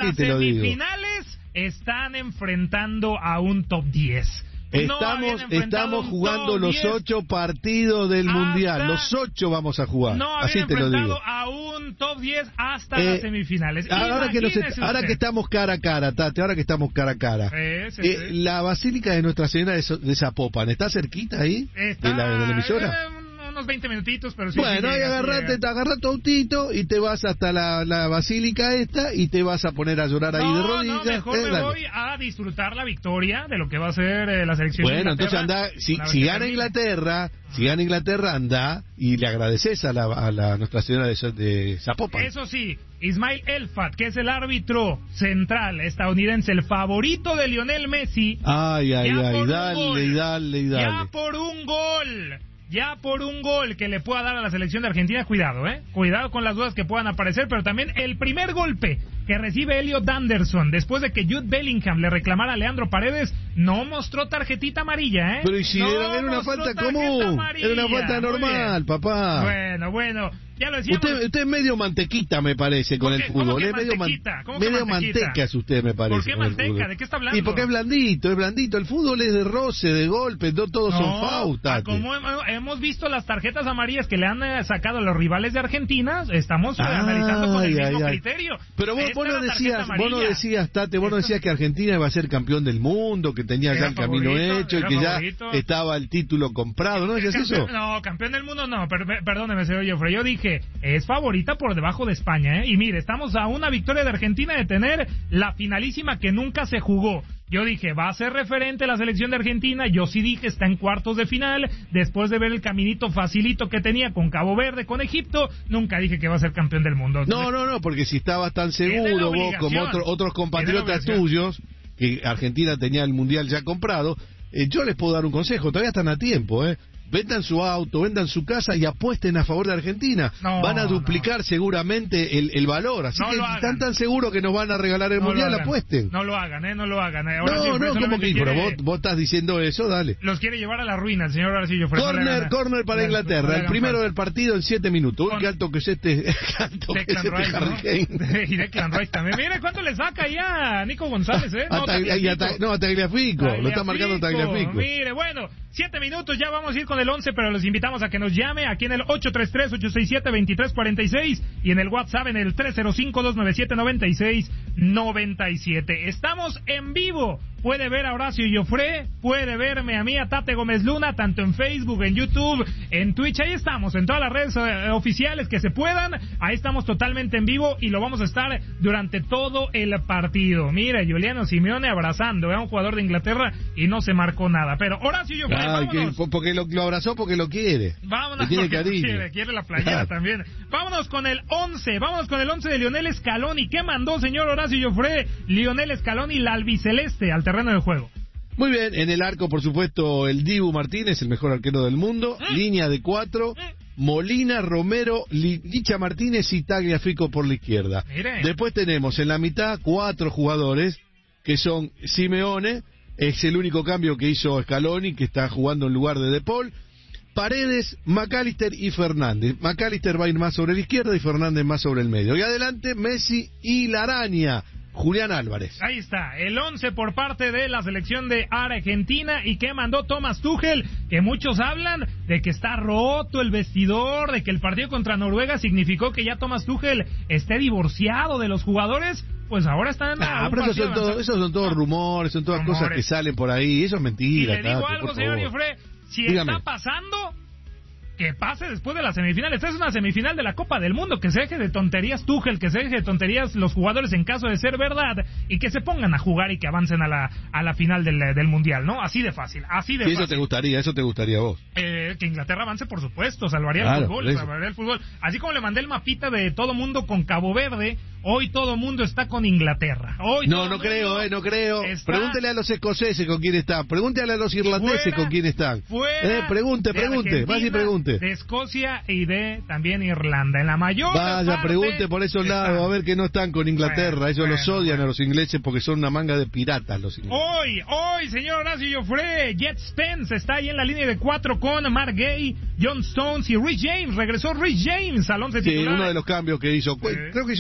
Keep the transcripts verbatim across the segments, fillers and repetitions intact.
Así te lo digo. Las semifinales están enfrentando a un top diez. Estamos, no estamos jugando los ocho partidos del Mundial. Los ocho vamos a jugar. No Así te lo digo. a un top diez hasta eh, las semifinales. Ahora que, nos, ahora que estamos cara a cara, Tate, ahora que estamos cara a cara. Eh, sí, eh, sí. La Basílica de Nuestra Señora de, de Zapopan, ¿está cerquita ahí? Está, de, la, de la emisora. Eh, unos veinte minutitos, pero sí. Bueno, sí ahí agarrate, te agarras tu autito y te vas hasta la, la basílica esta y te vas a poner a llorar ahí no, de rodillas. No, mejor eh, me dale. voy a disfrutar la victoria de lo que va a ser eh, la selección. Bueno, entonces anda, si, si gana Inglaterra, si gana Inglaterra, anda y le agradeces a la, a la Nuestra Señora de, de Zapopan. Eso sí, Ismail Elfat, que es el árbitro central estadounidense, el favorito de Lionel Messi. Ay, ay, ay, dale, gol, dale, dale. Ya por un gol. Ya por un gol que le pueda dar a la selección de Argentina, cuidado, ¿eh? Cuidado con las dudas que puedan aparecer, pero también el primer golpe que recibe Elliot Anderson después de que Jude Bellingham le reclamara a Leandro Paredes, no mostró tarjetita amarilla, ¿eh? Pero y si no era, era una falta común, era una falta normal, papá. Bueno, bueno. Ya lo decíamos. Usted, usted es medio mantequita, me parece, con el fútbol. Es medio, man, medio manteca es usted, me parece. ¿Por qué manteca? ¿De qué está hablando? Y porque es blandito, es blandito. El fútbol es de roce, de golpe, no todos no, son faltas. Como hemos visto las tarjetas amarillas que le han sacado a los rivales de Argentina, estamos ay, analizando con el mismo ay, criterio. Pero vos, vos no decías, vos no decías, Tate, vos no decías que Argentina iba a ser campeón del mundo, que tenía ya el camino hecho y que favorito. Ya estaba el título comprado, ¿no decías eso? No, campeón del mundo no, per, perdóneme, señor Joffre, yo dije es favorita por debajo de España, ¿eh? Y mire, estamos a una victoria de Argentina de tener la finalísima que nunca se jugó. Yo dije, va a ser referente la selección de Argentina, yo sí dije, está en cuartos de final, después de ver el caminito facilito que tenía con Cabo Verde, con Egipto, nunca dije que va a ser campeón del mundo. No, no, no, porque si estabas tan seguro vos como otro, otros compatriotas tuyos, que Argentina tenía el Mundial ya comprado, eh, yo les puedo dar un consejo, todavía están a tiempo, ¿eh? Vendan su auto, vendan su casa y apuesten a favor de Argentina. No, van a duplicar no. seguramente el, el valor. Así no que si están tan seguros que nos van a regalar el no Mundial, apuesten. No lo hagan, ¿eh? No lo hagan. ¿eh? Ahora no, sí, no, como que, quiere... pero vos, vos estás diciendo eso, dale. Los quiere llevar a la ruina el señor Arcillo. Corner, corner para Inglaterra. El primero del partido en siete minutos. Uy, qué alto que es este. Alto que es este Harry Kane. Y Declan Rice también. Mira cuánto le saca ya a Nico González, ¿eh? No, a Tagliafico. Lo está marcando Tagliafico. Mire, bueno, siete minutos, ya vamos a ir con el once, pero los invitamos a que nos llame aquí en el ocho tres tres, ocho seis siete, dos tres cuatro seis y en el WhatsApp en el tres cero cinco, dos nueve siete, nueve seis nueve siete. Estamos en vivo. Puede ver a Horacio Joffre, puede verme a mí, a Tate Gómez Luna, tanto en Facebook, en YouTube, en Twitch. Ahí estamos, en todas las redes eh, oficiales que se puedan. Ahí estamos totalmente en vivo y lo vamos a estar durante todo el partido. Mira, Juliano Simeone abrazando a un jugador de Inglaterra y no se marcó nada. Pero Horacio Joffre, Ay, vámonos. Que, porque lo, lo abrazó porque lo quiere. Vámonos, tiene cariño. Quiere, quiere la playera también. Vámonos con el once, vámonos con el once de Lionel Scaloni. ¿Qué mandó, señor Horacio Joffre? Lionel Scaloni, la albiceleste, al terreno de juego. Muy bien, en el arco, por supuesto, el Dibu Martínez, el mejor arquero del mundo. Mm. Línea de cuatro. Mm. Molina, Romero, Licha Martínez y Tagliafico por la izquierda. Mire. Después tenemos en la mitad cuatro jugadores que son Simeone, es el único cambio que hizo Scaloni, que está jugando en lugar de De Paul. Paredes, McAllister y Fernández. McAllister va a ir más sobre la izquierda y Fernández más sobre el medio. Y adelante Messi y la araña, Julián Álvarez. Ahí está, el once por parte de la selección de Argentina. ¿Y qué mandó Thomas Tuchel? Que muchos hablan de que está roto el vestidor, de que el partido contra Noruega significó que ya Thomas Tuchel esté divorciado de los jugadores. Pues ahora están... Ah, pero esos son, todo, esos son todos rumores, son todas rumores. Cosas que salen por ahí. Eso es mentira. Y le digo algo, señor Joffre, si Dígame. Está pasando... que pase después de la semifinal. Esta es una semifinal de la Copa del Mundo. Que se deje de tonterías Tuchel, que se deje de tonterías los jugadores en caso de ser verdad, y que se pongan a jugar y que avancen a la a la final del, del Mundial, ¿no? Así de fácil, así de sí, fácil. Eso te gustaría, eso te gustaría a vos. Eh, que Inglaterra avance, por supuesto, salvaría claro, el fútbol, salvaría el fútbol. Así como le mandé el mapita de todo mundo con Cabo Verde, hoy todo mundo está con Inglaterra. Hoy no, no creo, eh, no creo. Pregúntele a los escoceses con quién están, pregúntele a los irlandeses fuera, con quién están. Fuera eh, pregunte, pregunte, más y pregunte. De Escocia y de también Irlanda. En la mayor Vaya, parte pregunte por esos están. lados, a ver que no están con Inglaterra. Bueno, Ellos bueno, los odian bueno. a los ingleses porque son una manga de piratas los ingleses. Hoy, hoy, señor Horacio Joffre, Jet Spence está ahí en la línea de cuatro con Mark Gay, John Stones y Rich James. Regresó Rich James al once titular. Sí, uno de los cambios que hizo. Eh. Creo que hizo cuatro cambios.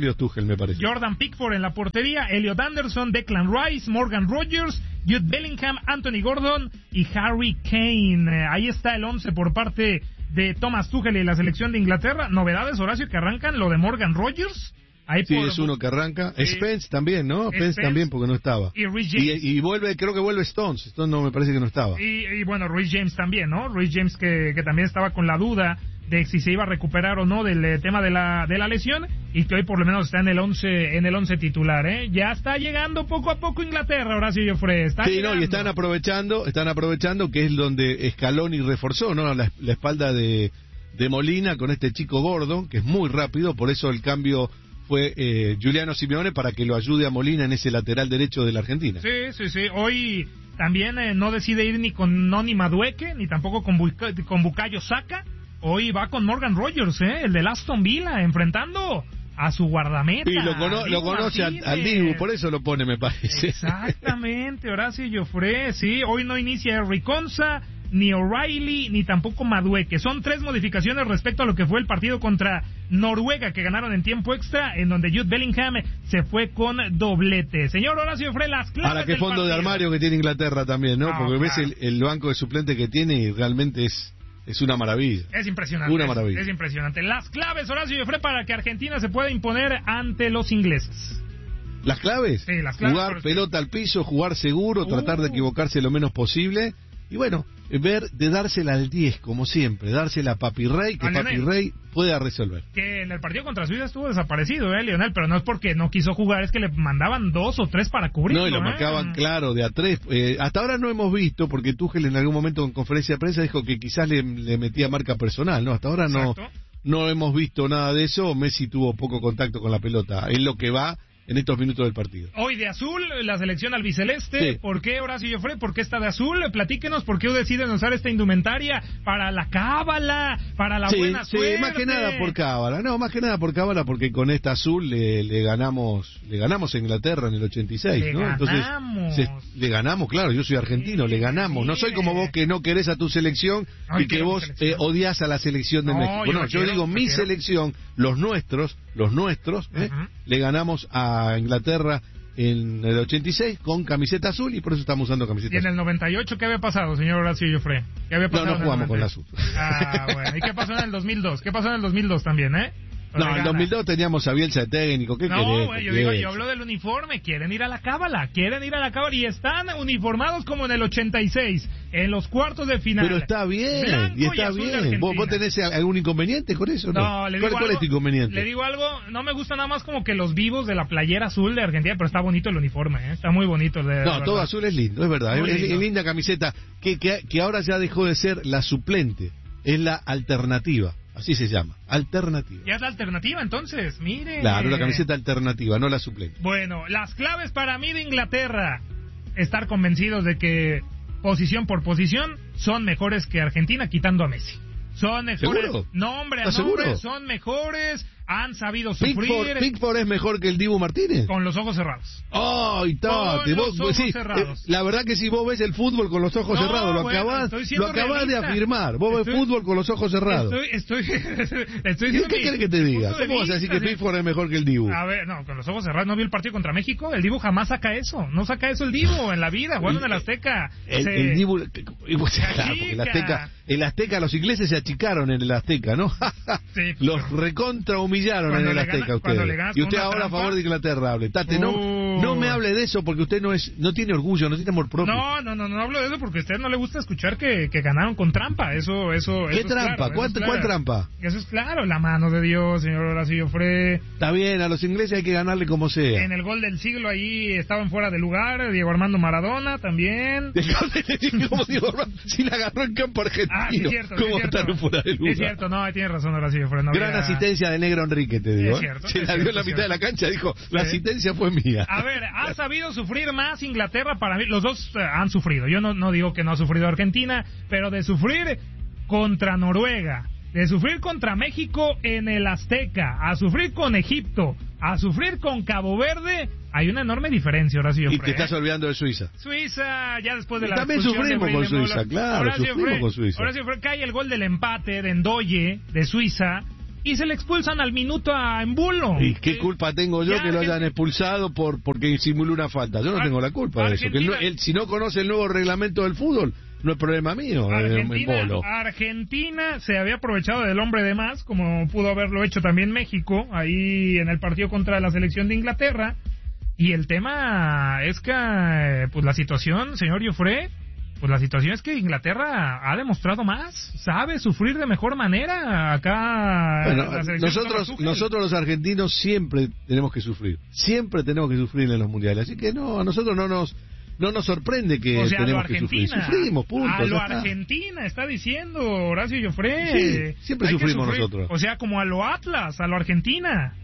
cambios Tuchel, me parece. Jordan Pickford en la portería, Elliot Anderson, Declan Rice, Morgan Rogers, Jude Bellingham, Anthony Gordon y Harry Kane. Eh, ahí está el once por parte de Thomas Tuchel y la selección de Inglaterra. Novedades, Horacio, que arrancan lo de Morgan Rogers. Ahí sí, por, es uno que arranca. Sí. Spence también, ¿no? Spence, Spence también porque no estaba. Y Reece James. Y, y vuelve, creo que vuelve Stones. Stones no me parece que no estaba. Y, y bueno, Reece James también, ¿no? Reece James que, que también estaba con la duda de si se iba a recuperar o no del eh, tema de la de la lesión y que hoy por lo menos está en el once en el once titular, ¿eh? Ya está llegando poco a poco Inglaterra, Horacio Joffre. Está sí, llegando. no, y están aprovechando, están aprovechando que es donde Scaloni reforzó, ¿no? La, la espalda de, de Molina con este chico Gordon, que es muy rápido, por eso el cambio fue eh, Giuliano Simeone para que lo ayude a Molina en ese lateral derecho de la Argentina. Sí, sí, sí. Hoy también eh, no decide ir ni con Noni Madueke, ni tampoco con, Buca, con Bukayo Saka. Hoy va con Morgan Rogers, ¿eh? El del Aston Villa, enfrentando a su guardameta. Sí, lo, cono lo conoce al, al Dibu, por eso lo pone, me parece. Exactamente, Horacio Joffre, sí. Hoy no inicia Riconza, ni O'Reilly, ni tampoco Madueke. Son tres modificaciones respecto a lo que fue el partido contra Noruega, que ganaron en tiempo extra, en donde Jude Bellingham se fue con doblete. Señor Horacio Joffre, las claves Ahora, qué del fondo partido. de armario que tiene Inglaterra también, ¿no? No, Porque claro. ves el, el banco de suplente que tiene y realmente es... Es una maravilla. Es impresionante. Una maravilla. Es, es impresionante. Las claves, Horacio Joffre, para que Argentina se pueda imponer ante los ingleses. ¿Las claves? Sí, las claves. Jugar pelota al piso, jugar seguro, Uh. tratar de equivocarse lo menos posible. Y bueno, ver de dársela al diez, como siempre. Dársela a Papi Rey, que A Papi Lionel. Rey pueda resolver. Que en el partido contra Suiza estuvo desaparecido, ¿eh, Lionel? Pero no es porque no quiso jugar, es que le mandaban dos o tres para cubrirlo. No, y lo ¿eh? marcaban claro, de a tres. Eh, hasta ahora no hemos visto, porque Tuchel en algún momento en conferencia de prensa dijo que quizás le, le metía marca personal, ¿no? Hasta ahora no, Exacto. no hemos visto nada de eso. Messi tuvo poco contacto con la pelota. Es lo que va en estos minutos del partido. Hoy de azul, la selección albiceleste. Sí. ¿Por qué, Horacio Joffre? ¿Por qué está de azul? Platíquenos por qué deciden usar esta indumentaria para la cábala, para la sí, buena sí, suerte. más que nada por cábala. No, más que nada por cábala, porque con esta azul le, le ganamos le ganamos a Inglaterra en el ochenta y seis, Le ¿no? ganamos. Entonces, se- le ganamos, claro, yo soy argentino, Sí, le ganamos. No soy sí. como vos que no querés a tu selección Ay, y que quiero mi vos selección. eh, odias a la selección de No, México. yo No, la yo quiero, digo la mi quiero. selección, los nuestros, los nuestros, ¿eh? Ujú. le ganamos a Inglaterra en el ochenta y seis con camiseta azul y por eso estamos usando camiseta ¿Y en azul. el noventa y ocho qué había pasado, señor Horacio Joffre? ¿Qué había No, pasado no en el jugamos con la noventa y ocho? azul. Ah, bueno. ¿Y qué pasó en el dos mil dos? ¿Qué pasó en el dos mil dos también, eh? No, en el dos mil dos teníamos a Bielsa de técnico. ¿Qué No, querés? güey, yo digo, Bielsa? yo hablo del uniforme, quieren ir a la cábala, quieren ir a la cábala y están uniformados como en el ochenta y seis, en los cuartos de final. Pero está bien, Blanco y está azul de bien. Argentina. ¿Vos, ¿Vos tenés algún inconveniente con eso? No, No, le digo ¿Cuál, cuál algo, es tu inconveniente? Le digo algo, no me gusta nada más como que los vivos de la playera azul de Argentina, pero está bonito el uniforme, ¿eh? Está muy bonito. El de, de No, verdad. todo azul es lindo, es verdad. Muy Es, lindo. es linda camiseta que, que, que ahora ya dejó de ser la suplente, es la alternativa. Así se llama, alternativa. Ya es la alternativa, entonces, mire. Claro, la camiseta alternativa, no la suplente. Bueno, las claves para mí de Inglaterra. Estar convencidos de que posición por posición son mejores que Argentina, quitando a Messi. Son mejores. ¿Seguro? Nombre a ¿Estás nombre, seguro? son mejores, han sabido sufrir Pickford, Pickford es mejor que el Dibu Martínez. con los ojos cerrados. ¡Ay, Tati! Con Vos, los vos ojos sí, cerrados. eh, la verdad que si vos ves el fútbol con los ojos No, cerrados, lo bueno, acabás, estoy siendo lo acabás de realista. afirmar. Vos Estoy- ves fútbol con los ojos cerrados. Estoy, estoy, estoy ¿Y diciendo qué mi- querés que te mi diga? punto de ¿Cómo vas a decir que vista, sí. Pickford es mejor que el Dibu? A ver, no, con los ojos cerrados. ¿No vio el partido contra México? El Dibu jamás saca eso. No saca eso el Dibu en la vida, jugando en el Azteca. El, Se- el Dibu, y pues, claro, porque el Azteca, el Azteca, los ingleses se achicaron en el Azteca, ¿no? Sí, los pero- recontra humillaron Cuando en el le Azteca gana- cuando ustedes. le ganas Y usted con una ahora a trampa. favor de Inglaterra hable. Tate, no, Uh. no me hable de eso porque usted no es, no tiene orgullo, no tiene amor propio. No, no, no, no hablo de eso porque a usted no le gusta escuchar que, que ganaron con trampa. Eso, eso, ¿Qué eso es trampa? claro, eso ¿Cuál, es claro. cuál trampa? Eso es claro, la mano de Dios, señor Horacio Joffre. Está bien, a los ingleses hay que ganarle como sea. En el gol del siglo ahí estaban fuera de lugar, Diego Armando Maradona también. Como digo, si la agarró en campo argentino, Ah, sí, es cierto, sí, ¿cómo es cierto. estar fuera de lugar? Es cierto, no, tiene razón Horacio Joffre. No Gran había- asistencia de Negro Enrique, te digo. Es ¿eh? cierto, Se es la dio cierto, en la es mitad de cierto. la cancha, dijo, la Sí. asistencia fue mía. A ver, ha sabido sufrir más Inglaterra para mí. Los dos eh, han sufrido. Yo no, no digo que no ha sufrido Argentina, pero de sufrir contra Noruega, de sufrir contra México en el Azteca, a sufrir con Egipto, a sufrir con Cabo Verde, hay una enorme diferencia, Horacio Y Joffre, te estás ¿eh? olvidando de Suiza. Suiza, ya después de Y la también expulsión de sufrimos con Brindle Suiza, Mola. claro, Horacio sufrimos Joffre- con Suiza. Horacio Joffre, cae el gol del empate de Ndoye, de Suiza, y se le expulsan al minuto a Embulo. ¿Y qué culpa tengo yo ya que lo hayan Argentina... expulsado por porque simuló una falta? Yo no Ar... tengo la culpa de eso. Que él, él, si no conoce el nuevo reglamento del fútbol, no es problema mío. Argentina, Embolo. Argentina se había aprovechado del hombre de más, como pudo haberlo hecho también México, ahí en el partido contra la selección de Inglaterra. Y el tema es que, pues la situación, señor Giuffre, pues la situación es que Inglaterra ha demostrado más, sabe sufrir de mejor manera acá. Bueno, nosotros, nosotros los argentinos siempre tenemos que sufrir, siempre tenemos que sufrir en los mundiales, así que no, a nosotros no nos no nos sorprende que o sea, tenemos que sufrir, sufrimos, punto. A lo Argentina está diciendo Horacio Giuffre. Sí, siempre sufrimos nosotros. O sea, como a lo Atlas, a lo Argentina.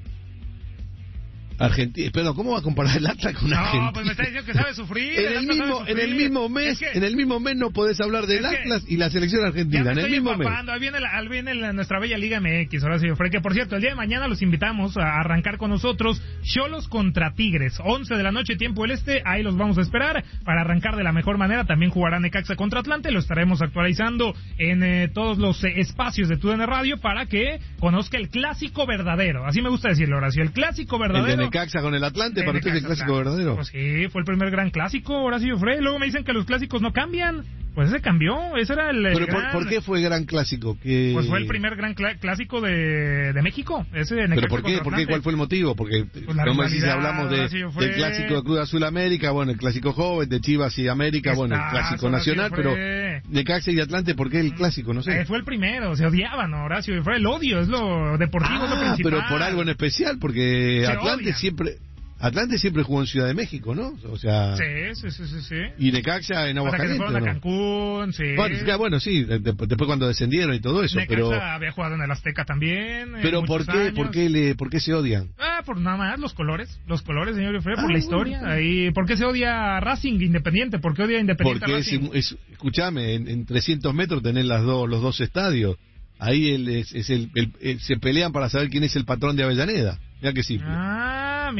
Argentina, perdón, ¿cómo va a comparar el Atlas con no, Argentina? No, pues me está diciendo que sabe sufrir. En el, mismo, en el mismo mes, es que, en el mismo mes no podés hablar del Atlas y la selección argentina. En el mismo empapando. mes. Ahí viene, la, ahí viene la, nuestra bella Liga M X, Horacio Giuffre, que por cierto, el día de mañana los invitamos a arrancar con nosotros Xolos contra Tigres, once de la noche, tiempo del este, ahí los vamos a esperar para arrancar de la mejor manera. También jugará Necaxa contra Atlante, lo estaremos actualizando en eh, todos los eh, espacios de T U D N Radio para que conozca el clásico verdadero. Así me gusta decirlo, Horacio, el clásico verdadero. El de Necaxa con el Atlante. ¿Para usted es el clásico verdadero? Pues sí, fue el primer gran clásico, Horacio Giuffre. Luego me dicen que los clásicos no cambian. Pues ese cambió, ese era el... ¿Pero gran... por, por qué fue gran clásico? ¿Qué... Pues fue el primer gran cl- clásico de, de México. Ese de ¿Pero por qué? ¿Por qué? ¿Cuál fue el motivo? Porque, pues como si hablamos de, del clásico de Cruz Azul América, bueno, el clásico joven, de Chivas y América, bueno, el clásico nacional, pero Necaxa y Atlante, ¿por qué el clásico? No sé. Eh, fue el primero, se odiaban, ¿no, Horacio? Fue el odio, es lo deportivo, ah, es lo principal. Pero por algo en especial, porque se Atlante odian. siempre... Atlante siempre jugó en Ciudad de México, ¿no? O sea... Sí, sí, sí, sí. sí. Y Necaxa en Aguascalientes, ¿no? ¿no? Cancún, sí. Bueno, bueno, sí, después cuando descendieron y todo eso, Necaxa pero... había jugado en el Azteca también. Pero ¿por qué, años. ¿por qué le, por qué se odian? Ah, por nada más, los colores, los colores, señor Giuffre, por ah, la historia. Bueno. Ahí, ¿por qué se odia a Racing Independiente? ¿Por qué odia a Independiente Porque a Racing? es, es, escúchame, en, en trescientos metros tenés las dos, los dos estadios. Ahí el, es, es el, el, el, se pelean para saber quién es el patrón de Avellaneda. Mira que simple. Ah,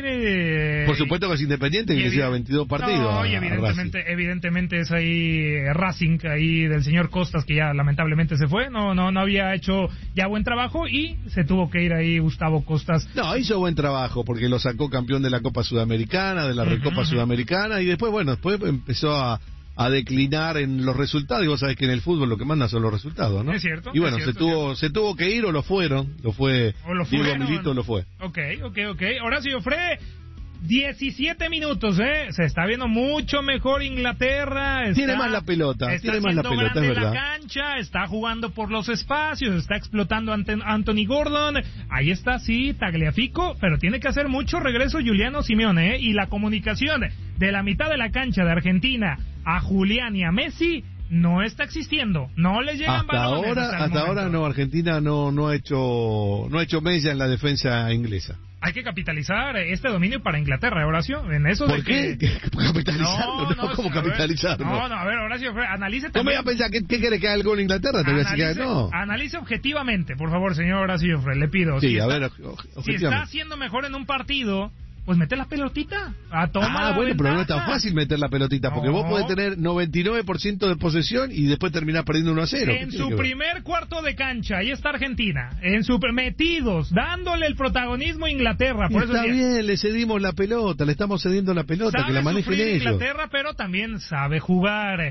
mire. Por supuesto que es Independiente, que lleva veintidós partidos. No, a, y evidentemente, evidentemente es ahí Racing, ahí del señor Costas, que ya lamentablemente se fue. No, no, no había hecho ya buen trabajo y se tuvo que ir ahí Gustavo Costas. No, hizo buen trabajo porque lo sacó campeón de la Copa Sudamericana, de la Recopa uh-huh. Sudamericana, y después, bueno, después empezó a a declinar en los resultados, y vos sabés que en el fútbol lo que manda son los resultados, ¿no? Es cierto. Y bueno, es cierto, se tuvo se tuvo que ir o lo fueron, lo fue, o lo Diego Milito lo fue. Ok, ok, ok. Horacio Giuffre, diecisiete minutos, ¿eh? Se está viendo mucho mejor Inglaterra. Está, tiene más la pelota, tiene más la pelota, es verdad. La cancha, está jugando por los espacios, está explotando ante Anthony Gordon. Ahí está, sí, Tagliafico, pero tiene que hacer mucho regreso Giuliano Simeone, ¿eh? Y la comunicación de la mitad de la cancha de Argentina a Julián y a Messi no está existiendo, no le llegan hasta balones ahora hasta, hasta ahora no, Argentina no no ha hecho no ha hecho mella en la defensa inglesa. Hay que capitalizar este dominio para Inglaterra, Horacio, en eso ¿Por de qué? que... ¿Capitalizarlo? No, no, ¿cómo capitalizarlo? No, no, a ver, Horacio, analice también... ¿Cómo voy a pensar que qué quiere que haga el gol en Inglaterra? Te analice, voy a decir que no. Analice objetivamente, por favor, señor Horacio, le pido. Sí, si a está, ver, objetivamente. Si está haciendo mejor en un partido, pues mete la pelotita. A tomar ah, bueno, pero no es tan fácil meter la pelotita, porque no. vos podés tener noventa y nueve por ciento de posesión y después terminar perdiendo uno a cero. En su primer cuarto de cancha, ahí está Argentina, en su metidos, dándole el protagonismo a Inglaterra. Por eso está es bien, le cedimos la pelota, le estamos cediendo la pelota, que la manejen ellos. Inglaterra, pero también sabe jugar.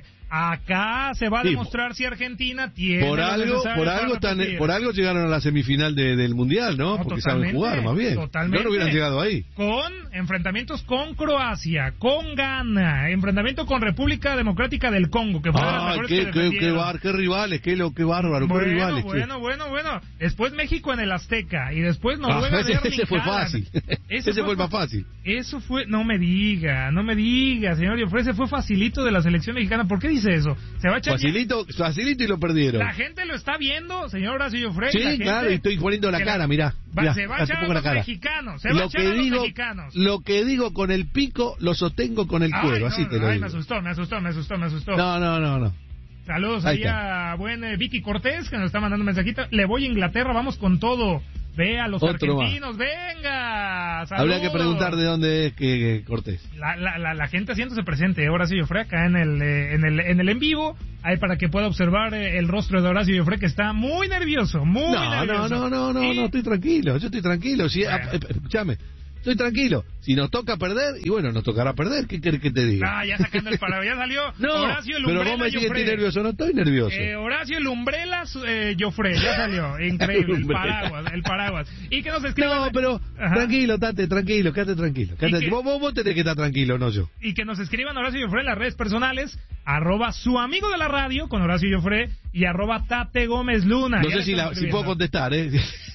Acá se va a demostrar sí, si Argentina tiene por algo por algo tan, por algo llegaron a la semifinal de, del mundial, ¿no? no porque saben jugar más bien. Totalmente. No, no hubieran llegado ahí. Con enfrentamientos con Croacia, con Ghana, enfrentamiento con República Democrática del Congo, que fue ah, de las mejores qué, que qué, qué, bar, qué rivales, qué lo qué bárbaro, bueno, qué rivales. Bueno, che. bueno, bueno. Después México en el Azteca y después Noruega. Ah, ese, de ese fue fácil. Ese, ese fue, fue el más fácil. Eso fue, no me diga, no me diga, señor Giuffre, ese fue facilito de la selección mexicana. ¿Por qué dice eso? Se va a echar Facilito, facilito y lo perdieron. La gente lo está viendo, señor Horacio Giuffre. Sí, la gente, claro, y estoy poniendo la cara, mirá. Va, mirá se va a echar a los cara. mexicanos, se lo va a echar que a los digo, mexicanos. Lo que digo con el pico, lo sostengo con el ay, cuero, no, así te lo ay, digo. me asustó, me asustó, me asustó, me asustó. No, no, no, no. Saludos ahí, ahí a buen eh, Vicky Cortés, que nos está mandando un mensajito. Le voy a Inglaterra, vamos con todo. Ve a los Otro argentinos, más. Venga. Saludos. Habría que preguntar de dónde es que, que Cortés. La, la, la, la gente haciéndose presente, Horacio Joffre, acá en el, en el en el en vivo, ahí para que pueda observar el rostro de Horacio Joffre, que está muy nervioso, muy no, nervioso. No, no, no, no, ¿Sí? no, estoy tranquilo, yo estoy tranquilo. Si, bueno. a, escúchame, estoy tranquilo. Si nos toca perder, y bueno, nos tocará perder, ¿qué querés que te diga? Ah, ya sacando el paraguas, ya salió no, Horacio pero vos me decís que estoy nervioso, no estoy nervioso. Eh, Horacio Lumbrelas eh, Joffre, ya salió, increíble, el paraguas, el paraguas. Y que nos escriban... No, pero Ajá. tranquilo, Tate, tranquilo, quédate tranquilo. Quédate, que... vos, vos, vos tenés que estar tranquilo, no yo. Y que nos escriban Horacio Joffre en las redes personales, arroba su amigo de la radio, con Horacio Joffre, y arroba Tate Gómez Luna. No ya sé si, la, si puedo contestar, ¿eh?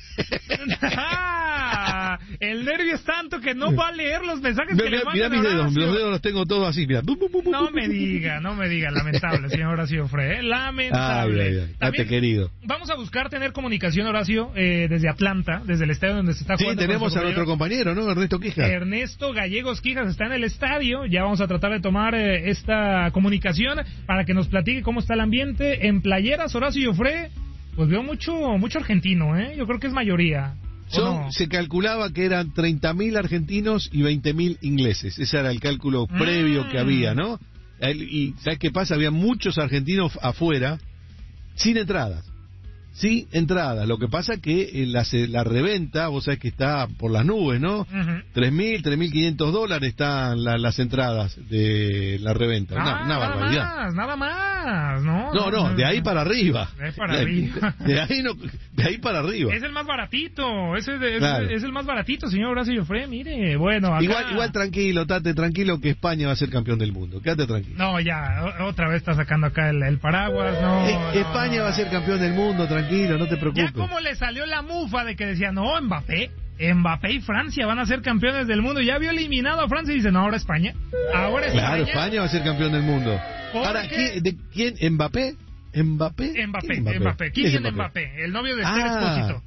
Ah, el nervio es tanto que no va a leer los mensajes me, que me, le mandan. Mira mis dedos, los dedos los tengo todos así, mira. No me diga, no me diga, lamentable, señor Horacio Joffre, ¿eh? Lamentable. Ay, ay, ay. También, querido. Vamos a buscar tener comunicación, Horacio, eh, desde Atlanta, desde el estadio donde se está jugando. Sí, tenemos a nuestro compañero, ¿no? Ernesto Quijas. Ernesto Gallegos Quijas está en el estadio, ya vamos a tratar de tomar eh, esta comunicación para que nos platique cómo está el ambiente en playeras, Horacio Joffre. Pues veo mucho, mucho argentino, ¿eh? Yo creo que es mayoría. Son, no? Se calculaba que eran treinta mil argentinos y veinte mil ingleses. Ese era el cálculo mm. previo que había, ¿no? Y ¿sabes qué pasa? Había muchos argentinos afuera sin entradas. Sin entradas. Lo que pasa que la, la reventa, vos sabés que está por las nubes, ¿no? Uh-huh. tres mil, tres mil quinientos dólares están la, las entradas de la reventa. Ah, una, una nada barbaridad. Más, nada más, ¿no? No, no, de ahí para arriba. De ahí para arriba. De ahí, no, de ahí para arriba. Es el más baratito, ese es, claro. es el más baratito, señor Horacio Joffre, mire, bueno. Acá... Igual, igual tranquilo, Tate, tranquilo que España va a ser campeón del mundo. Quédate tranquilo. No, ya, otra vez está sacando acá el, el paraguas, no. Eh, España no, va a ser campeón del mundo, tranquilo, no te preocupes. Ya como le salió la mufa de que decía, no, Mbappé, Mbappé y Francia van a ser campeones del mundo. Ya había eliminado a Francia y dice, no, ahora España. Ahora España. Claro, España va a ser campeón del mundo. Ahora, ¿quién, de, ¿quién? ¿Mbappé? ¿Mbappé? Mbappé, Mbappé. Mbappé. ¿Quién es Mbappé? Mbappé? El novio de Esther ah, Expósito.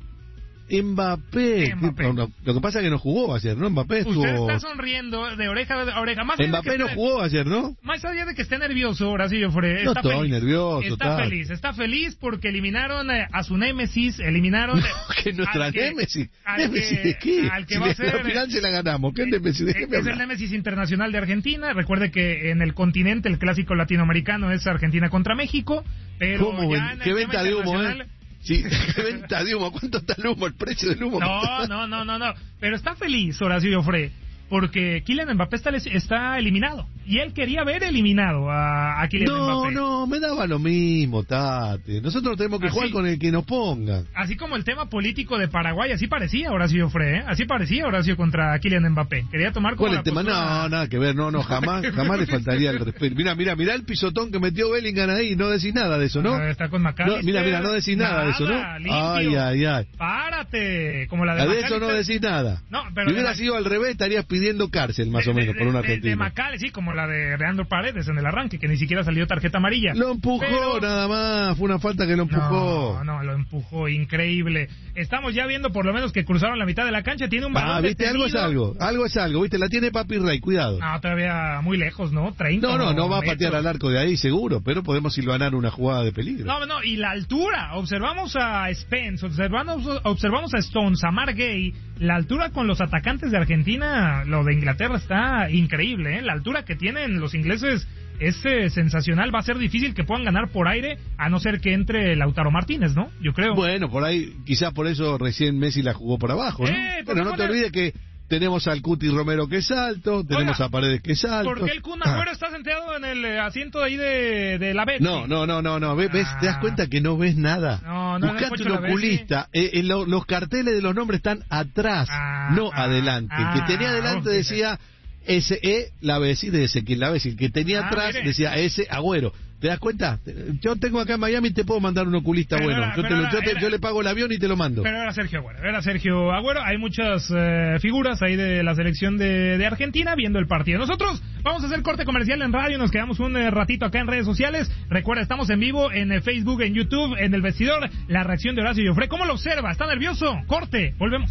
Mbappé. Mbappé. Lo, lo que pasa es que no jugó ayer, ¿no? Mbappé estuvo... Usted está sonriendo de oreja a oreja. Más Mbappé no esté... jugó ayer, ¿no? Más allá de que esté nervioso, Horacio Joffre. No está estoy feliz. nervioso, Está tal. feliz, está feliz porque eliminaron a su némesis, eliminaron... No, que nuestra que, némesis. ¿Némesis de qué? Al que si va a ser... La final se la ganamos. ¿Qué némesis? Es, es el némesis internacional de Argentina. Recuerde que en el continente el clásico latinoamericano es Argentina contra México. Pero ¿Cómo? Ya en el ¿Qué venta de humo, eh? Sí, venta de humo. ¿Cuánto está el humo? El precio del humo. No, no, no, no, no. Pero está feliz Horacio Joffre porque Kylian Mbappé está, está eliminado. Y él quería ver eliminado a, a Kylian no, Mbappé. No, no, me daba lo mismo, Tate. Nosotros tenemos que así, jugar con el que nos pongan. Así como el tema político de Paraguay, así parecía Horacio Joffre, ¿eh? Así parecía Horacio contra Kylian Mbappé. Quería tomar como ¿Cuál el tema? postura... No, nada que ver, no, no, jamás, jamás le faltaría el respeto. Mira, mira, mira el pisotón que metió Bellingham ahí, no decís nada de eso, ¿no? no está con McAllister. No, mira, mira, no decís nada, nada de eso, ¿no? Limpio. Ay, ay, ay. Párate, como la de De McAllister. eso no decís nada. No, pero si hubiera de... sido al revés, estarías pidiendo cárcel, más de, o menos, de, por un de, argentino. De, de McAllister, sí, como la de Leandro Paredes en el arranque, que ni siquiera salió tarjeta amarilla. Lo empujó pero... nada más, fue una falta que lo empujó. No, no, lo empujó, increíble. Estamos ya viendo por lo menos que cruzaron la mitad de la cancha, tiene un balón Ah, viste, detenido. algo es algo, algo es algo, viste, la tiene Papi Rey, cuidado. No, todavía muy lejos, ¿no? treinta No, no, no va a patear metros. al arco de ahí, seguro, pero podemos silvanar una jugada de peligro. No, no, y la altura, observamos a Spence, observamos, observamos a Stones, a Mark Gay, la altura con los atacantes de Argentina, lo de Inglaterra está increíble, ¿eh? La altura que tienen los ingleses es eh, sensacional, va a ser difícil que puedan ganar por aire, a no ser que entre Lautaro Martínez, ¿no? Yo creo. Bueno, por ahí, quizás por eso recién Messi la jugó por abajo, ¿no? Eh, Pero no te olvides que tenemos al Cuti Romero que es alto, tenemos Oiga, a Paredes que es alto. ¿por qué el Kun Agüero ah. está sentado en el asiento de ahí de, de la Betty? No, no, no, no, no. ¿Ves, ah. ¿Te das cuenta que no ves nada? No, no. Buscate un oculista. Eh, eh, lo, los carteles de los nombres están atrás, ah, no ah, adelante. El que tenía adelante okay. decía S E la Bessi de Ezequiel la Bessi. El que tenía ah, atrás mire. decía S Agüero. ¿Te das cuenta? Yo tengo acá en Miami y te puedo mandar un oculista pero bueno. Era, yo, te lo, era, yo, te, era, yo le pago el avión y te lo mando. Pero era Sergio Agüero. Era Sergio Agüero. Hay muchas eh, figuras ahí de la selección de, de Argentina viendo el partido. Nosotros vamos a hacer corte comercial en radio. Nos quedamos un eh, ratito acá en redes sociales. Recuerda, estamos en vivo en eh, Facebook, en YouTube, en El Vestidor. La reacción de Horacio Joffre. ¿Cómo lo observa? ¿Está nervioso? Corte. Volvemos.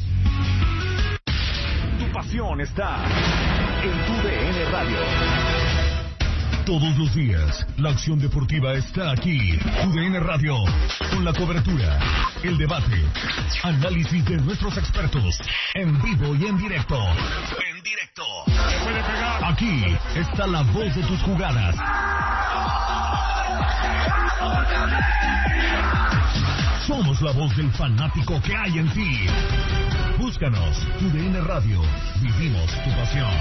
Tu pasión está en tu D N Radio. Todos los días, la acción deportiva está aquí. U D N Radio, con la cobertura, el debate, análisis de nuestros expertos, en vivo y en directo. En directo. Aquí está la voz de tus jugadas. Somos la voz del fanático que hay en ti. Búscanos, U D N Radio. Vivimos tu pasión.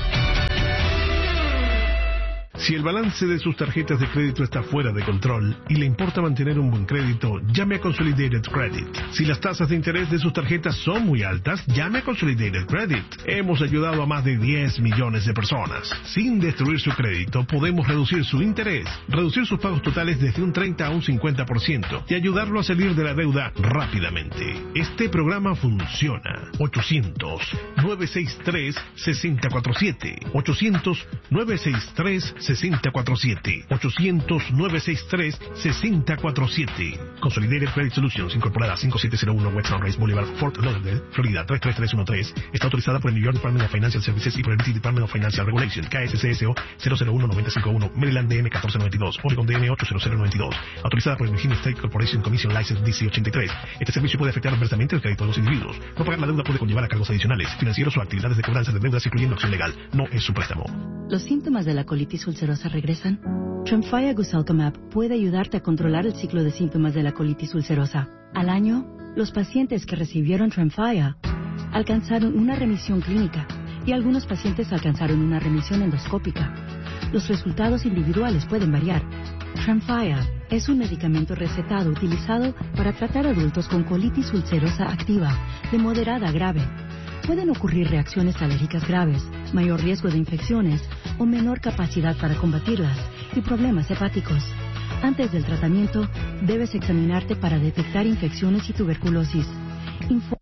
Si el balance de sus tarjetas de crédito está fuera de control y le importa mantener un buen crédito, llame a Consolidated Credit. Si las tasas de interés de sus tarjetas son muy altas, llame a Consolidated Credit. Hemos ayudado a más de diez millones de personas. Sin destruir su crédito, podemos reducir su interés, reducir sus pagos totales desde un treinta a un cincuenta por ciento y ayudarlo a salir de la deuda rápidamente. Este programa funciona. ochocientos, nueve seis tres, seis cero cuatro siete. ochocientos, nueve seis tres, seis cero cuatro siete. ochocientos, nueve seis tres, seis cero cuatro siete. Consolidated Credit Solutions, incorporada cinco siete cero uno West Sunrise Boulevard, Fort Lauderdale, Florida tres tres tres uno tres. Está autorizada por el New York Department of Financial Services y por el D C Department of Financial Regulation. K S C S O cero cero uno nueve cinco uno. Maryland D M uno cuatro nueve dos. Oregon D M ocho cero cero nueve dos. Autorizada por el Virginia State Corporation Commission License D C ochenta y tres. Este servicio puede afectar adversamente el crédito de los individuos. No pagar la deuda puede conllevar a cargos adicionales, financieros o actividades de cobranza de deudas, incluyendo acción legal. No es su préstamo. ¿Los síntomas de la colitis ulcerosa regresan? Tremfya Guselkumab puede ayudarte a controlar el ciclo de síntomas de la colitis ulcerosa. Al año, los pacientes que recibieron Tremfya alcanzaron una remisión clínica y algunos pacientes alcanzaron una remisión endoscópica. Los resultados individuales pueden variar. Tremfya es un medicamento recetado utilizado para tratar adultos con colitis ulcerosa activa, de moderada a grave. Pueden ocurrir reacciones alérgicas graves, mayor riesgo de infecciones o menor capacidad para combatirlas y problemas hepáticos. Antes del tratamiento, debes examinarte para detectar infecciones y tuberculosis. Info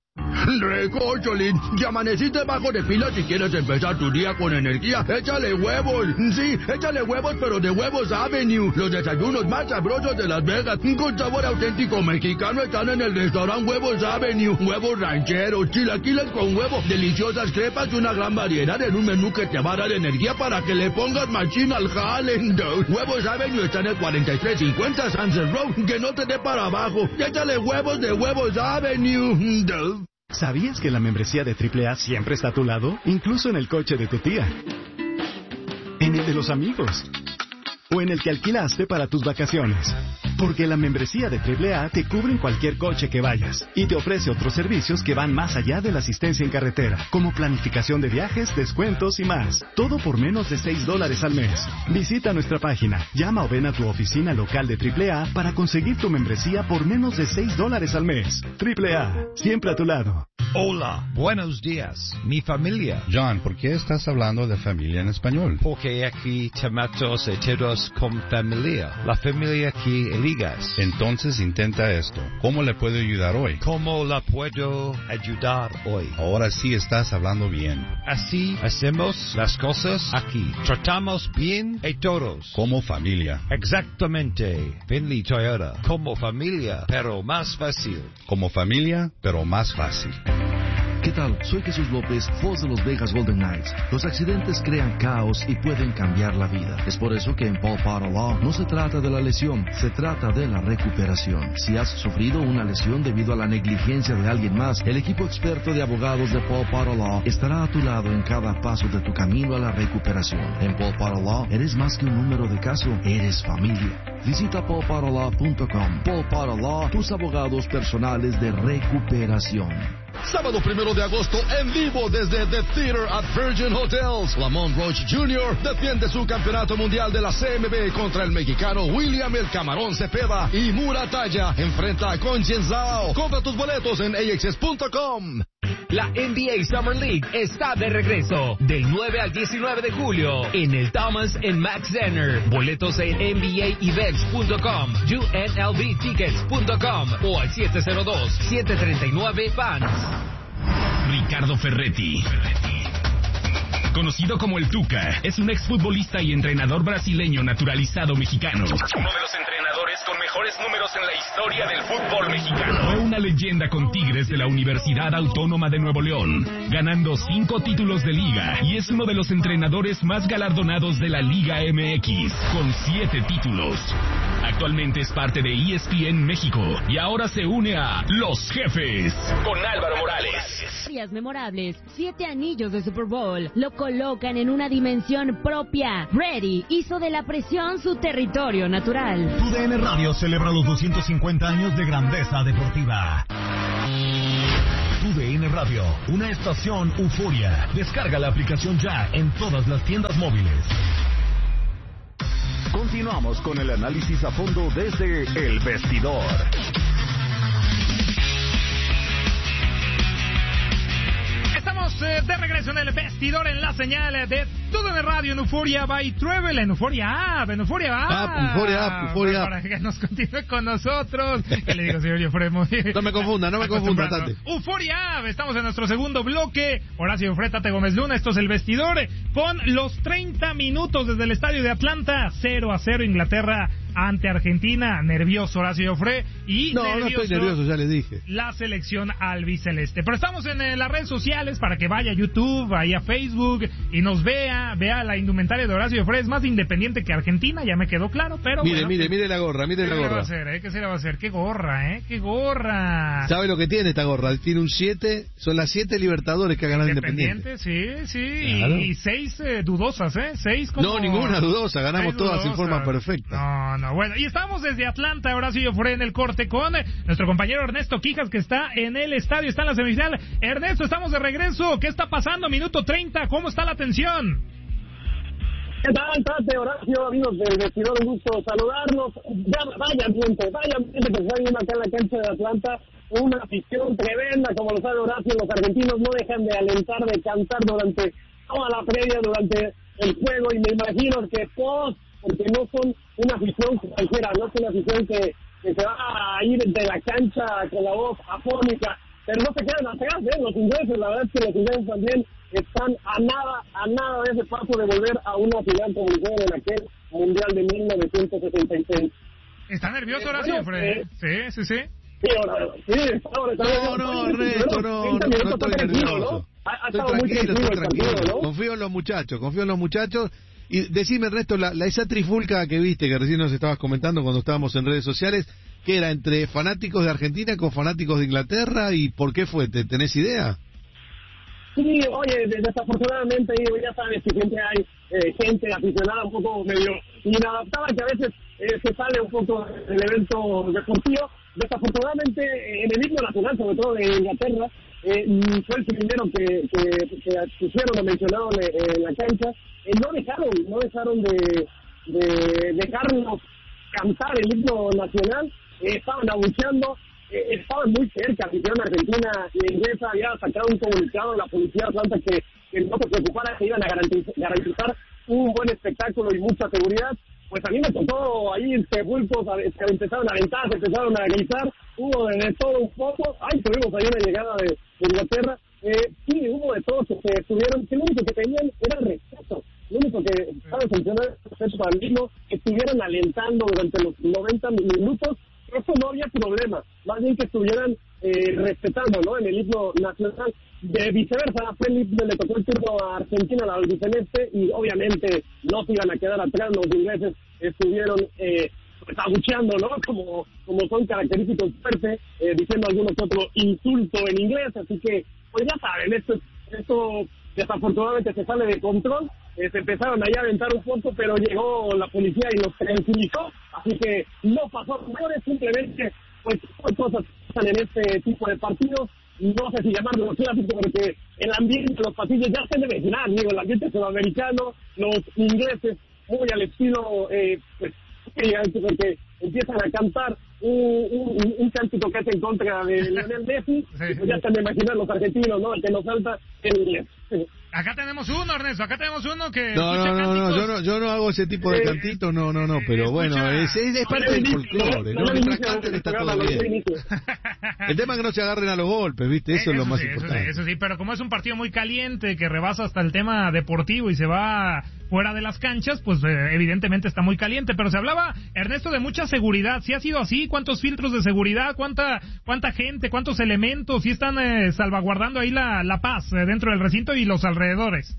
Recocholín, ya amaneciste bajo de pila. Si quieres empezar tu día con energía, échale huevos. Sí, échale huevos, pero de Huevos Avenue. Los desayunos más sabrosos de Las Vegas, con sabor auténtico mexicano, están en el restaurante Huevos Avenue. Huevos rancheros, chilaquiles con huevo, deliciosas crepas y una gran variedad en un menú que te va a dar energía para que le pongas machín al jale. Huevos Avenue está en el cuarenta y tres cincuenta Sunset Road. Que no te dé para abajo. Échale huevos de Huevos Avenue. ¿Sabías que la membresía de triple A siempre está a tu lado? Incluso en el coche de tu tía, en el de los amigos o en el que alquilaste para tus vacaciones. Porque la membresía de triple A te cubre en cualquier coche que vayas y te ofrece otros servicios que van más allá de la asistencia en carretera, como planificación de viajes, descuentos y más. Todo por menos de seis dólares al mes. Visita nuestra página, llama o ven a tu oficina local de triple A para conseguir tu membresía por menos de seis dólares al mes. triple A, siempre a tu lado. Hola, buenos días, mi familia. John, ¿por qué estás hablando de familia en español? Porque aquí tomamos todos con familia. La familia que eligas. Entonces intenta esto. ¿Cómo le puedo ayudar hoy? ¿Cómo la puedo ayudar hoy? Ahora sí estás hablando bien. Así hacemos las cosas aquí. Tratamos bien a todos. Como familia. Exactamente. Finley Toyota. Como familia, pero más fácil. Como familia, pero más fácil. ¿Qué tal? Soy Jesús López, voz de los Vegas Golden Knights. Los accidentes crean caos y pueden cambiar la vida. Es por eso que en Paul Potter Law no se trata de la lesión, se trata de la recuperación. Si has sufrido una lesión debido a la negligencia de alguien más, el equipo experto de abogados de Paul Potter Law estará a tu lado en cada paso de tu camino a la recuperación. En Paul Potter Law eres más que un número de caso, eres familia. Visita paul potter law punto com. Paul Potter Law, tus abogados personales de recuperación. Sábado primero de agosto, en vivo desde The Theater at Virgin Hotels. Lamont Roach junior defiende su campeonato mundial de la C M B contra el mexicano William El Camarón Cepeda. Y Muratalla enfrenta a Conchenzao. Compra tus boletos en A X S punto com. La N B A Summer League está de regreso del nueve al diecinueve de julio en el Thomas and Mack Center. Boletos en N B A events punto com, U N L V tickets punto com o al siete cero dos, siete tres nueve, fans. Ricardo Ferretti, conocido como el Tuca, es un exfutbolista y entrenador brasileño naturalizado mexicano. Uno de los entrenadores con mejor mejores números en la historia del fútbol mexicano. Fue una leyenda con Tigres de la Universidad Autónoma de Nuevo León, ganando cinco títulos de liga y es uno de los entrenadores más galardonados de la Liga M X, con siete títulos. Actualmente es parte de E S P N México y ahora se une a Los Jefes con Álvaro Morales. Días memorables, siete anillos de Super Bowl, lo colocan en una dimensión propia. Brady hizo de la presión su territorio natural. Tu D N Radio celebra los doscientos cincuenta años de grandeza deportiva. Tu D N Radio, una estación euforia. Descarga la aplicación ya en todas las tiendas móviles. Continuamos con el análisis a fondo desde El Vestidor. Estamos eh, de regreso en El Vestidor en la señal de Todo en Radio en Euforia by Travel, en Euforia App, en Euforia App. App, Euforia App, Euforia App. Para que nos continúe con nosotros. ¿Qué le digo, señor Jofre? Muy No me confunda, no me confunda, Tate. Euforia App, estamos en nuestro segundo bloque. Horacio Jofre, Tate Gómez Luna, esto es El Vestidor, con los treinta minutos desde el estadio de Atlanta, cero a cero Inglaterra ante Argentina. Nervioso Horacio Jofre y No, nervioso, no estoy nervioso, ya le dije. La selección albiceleste. Pero estamos en eh, las redes sociales para que vaya a YouTube, vaya a Facebook y nos vea, vea la indumentaria de Horacio Jofre. Es más independiente que Argentina, ya me quedó claro, pero Mire, bueno, mire, mire la gorra, mire la ¿qué se le va a gorra. hacer, eh? ¿Qué se le va a hacer? ¿Qué gorra, eh? ¿Qué gorra? ¿Sabe lo que tiene esta gorra? Tiene un siete, son las siete Libertadores que ha ganado Independiente. Independiente, sí, sí, Claro. y, y seis eh, dudosas, ¿eh? Seis como... No, ninguna dudosa, ganamos seis todas en dudosas. forma perfecta. No, no, bueno, y estamos desde Atlanta, Horacio Jofre en el corte con nuestro compañero Ernesto Quijas, que está en el estadio, está en la semifinal. Ernesto, estamos de regreso, ¿qué está pasando? Minuto treinta, ¿cómo está la tensión? ¿Qué tal, Tate, Horacio, amigos del Vestidor? Un gusto saludarlos. Ya, vaya ambiente, vaya ambiente que se está viendo acá en la cancha de Atlanta. Una afición tremenda, como lo sabe Horacio. Los argentinos no dejan de alentar, de cantar durante toda la previa, durante el juego. Y me imagino que todos, porque no son una afición cualquiera, no es una afición que, que se va a ir de la cancha con la voz afónica. Pero no se quedan atrás, ¿eh? Los ingleses, la verdad es que los ingleses también están a nada, a nada de ese paso de volver a una final como hicieron en aquel Mundial de mil novecientos sesenta y seis. ¿Está nervioso Eh, Horacio bueno, Jofre? eh, Sí, sí, sí. Sí, ahora, sí, ahora, No, no, Ernesto, no, no, no estoy nervioso. Estoy tranquilo, estoy tranquilo. Confío en los muchachos, confío en los muchachos. Y decime, Ernesto, la, la, esa trifulca que viste, que recién nos estabas comentando cuando estábamos en redes sociales, ¿qué era? ¿Entre fanáticos de Argentina con fanáticos de Inglaterra? ¿Y por qué fue? ¿Te, ¿Tenés idea? Sí, oye, desafortunadamente, ya sabes que siempre hay eh, gente aficionada un poco medio inadaptada que a veces eh, se sale un poco del evento deportivo. Desafortunadamente, en el himno nacional, sobre todo de Inglaterra, eh, fue el primero que, que, que pusieron o mencionaron en la cancha. Eh, no dejaron, no dejaron de, de dejarnos cantar el himno nacional. Eh, estaban abucheando. Eh, estaban muy cerca, la afición argentina e inglesa había sacado un comunicado de la policía de Atlanta que, que no se preocupara, que iban a garantizar, garantizar un buen espectáculo y mucha seguridad. Pues a mí me tocó ahí sepulcros, se empezaron a aventar, se empezaron a gritar, hubo de todo un poco. Ay, tuvimos ahí una llegada de, de Inglaterra. Eh, sí, hubo de todo, que se estuvieron, que lo único que tenían era respeto. Lo único que estaba funcionando era respeto para el mismo, que estuvieran alentando durante los noventa minutos. Eso no había problema, más bien que estuvieran eh, respetando, ¿no? En el himno nacional. De viceversa, fue el himno, le tocó el turno a Argentina, la albiceleste, y obviamente no se iban a quedar atrás. Los ingleses estuvieron eh, pues, abucheando, ¿no? Como, como son característicos fuertes, eh, diciendo algunos otros insultos en inglés. Así que, pues ya saben, esto, esto desafortunadamente se sale de control. Eh, se empezaron allá a aventar un poco, pero llegó la policía y los tranquilizó, así que no pasó mayores, simplemente pues cosas pasan en este tipo de partidos. No sé si llamarlo clásico, porque el ambiente de los pasillos ya se debe imaginar, digo, el ambiente sudamericano, los ingleses muy al estilo, eh, pues, porque empiezan a cantar un, un, un cántico que es en contra de Lionel Messi, sí. Y pues ya están de imaginar los argentinos, ¿no? El que nos salta el inglés. Acá tenemos uno, Ernesto, acá tenemos uno que... No, no, no, no, yo no, yo no hago ese tipo de cantitos, no, no, no, pero bueno, es, es, es parte del folclore, ¿no? Mientras canten está todo bien. El tema es que no se agarren a los golpes, ¿viste? Eso, eso es lo más sí, importante. Eso sí, eso sí, pero como es un partido muy caliente, que rebasa hasta el tema deportivo y se va fuera de las canchas, pues eh, evidentemente está muy caliente. Pero se hablaba, Ernesto, de mucha seguridad. ¿Sí ha sido así? ¿Cuántos filtros de seguridad? ¿Cuánta cuánta gente? ¿Cuántos elementos? ¿Sí están eh, salvaguardando ahí la, la paz eh, dentro del recinto y los alrededores?